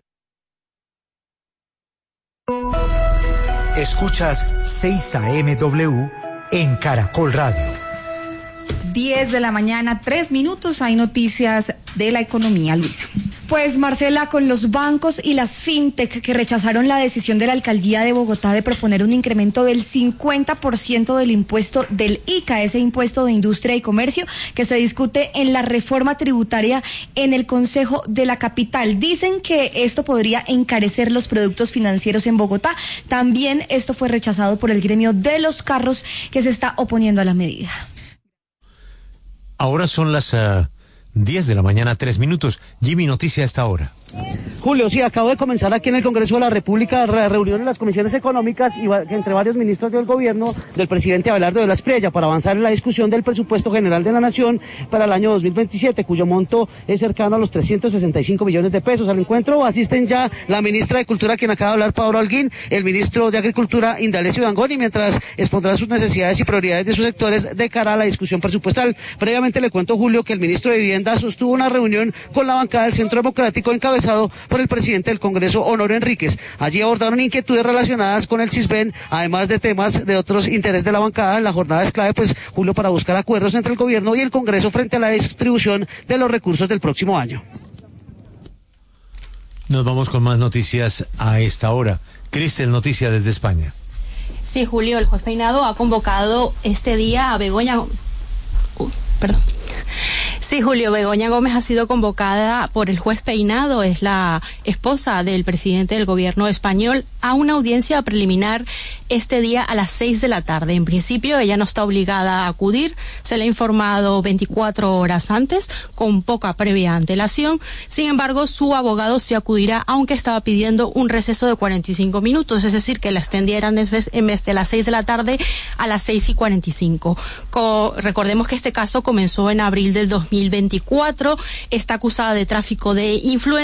Speaker 19: Escuchas seis A M W en Caracol Radio.
Speaker 3: diez de la mañana, tres minutos, hay noticias de la economía, Luisa.
Speaker 22: Pues Marcela, con los bancos y las fintech que rechazaron la decisión de la alcaldía de Bogotá de proponer un incremento del cincuenta por ciento del impuesto del I C A, ese impuesto de industria y comercio que se discute en la reforma tributaria en el Consejo de la Capital. Dicen que esto podría encarecer los productos financieros en Bogotá. También esto fue rechazado por el gremio de los carros que se está oponiendo a la medida.
Speaker 6: Ahora son las uh, diez de la mañana, tres minutos. Jimmy, noticia a esta hora.
Speaker 2: Julio, sí, acabo de comenzar aquí en el Congreso de la República la reunión en las comisiones económicas y va, entre varios ministros del gobierno del presidente Abelardo de la Espriella para avanzar en la discusión del presupuesto general de la Nación para el año dos mil veintisiete, cuyo monto es cercano a los trescientos sesenta y cinco millones de pesos. Al encuentro asisten ya la ministra de Cultura, quien acaba de hablar, Paola Holguín, el ministro de Agricultura, Indalecio Dangoni, mientras expondrá sus necesidades y prioridades de sus sectores de cara a la discusión presupuestal. Previamente le cuento, Julio, que el ministro de Vivienda sostuvo una reunión con la bancada del Centro Democrático encabezado por el presidente del Congreso, Honorio Enríquez. Allí abordaron inquietudes relacionadas con el CISBEN, además de temas de otros intereses de la bancada. La jornada es clave, pues, Julio, para buscar acuerdos entre el gobierno y el Congreso frente a la distribución de los recursos del próximo año.
Speaker 6: Nos vamos con más noticias a esta hora. Cristel, noticia desde España.
Speaker 7: Sí, Julio, el juez Peinado ha convocado este día a Begoña... Uh, perdón. Sí, Julio, Begoña Gómez ha sido convocada por el juez Peinado, es la esposa del presidente del gobierno español, a una audiencia preliminar este día a las seis de la tarde. En principio, ella no está obligada a acudir, se le ha informado veinticuatro horas antes, con poca previa antelación. Sin embargo, su abogado sí acudirá, aunque estaba pidiendo un receso de cuarenta y cinco minutos, es decir, que la extendieran en vez de las seis de la tarde a las seis y cuarenta y cinco. Co- recordemos que este caso comenzó en abril del dos mil veinticuatro, está acusada de tráfico de influencia.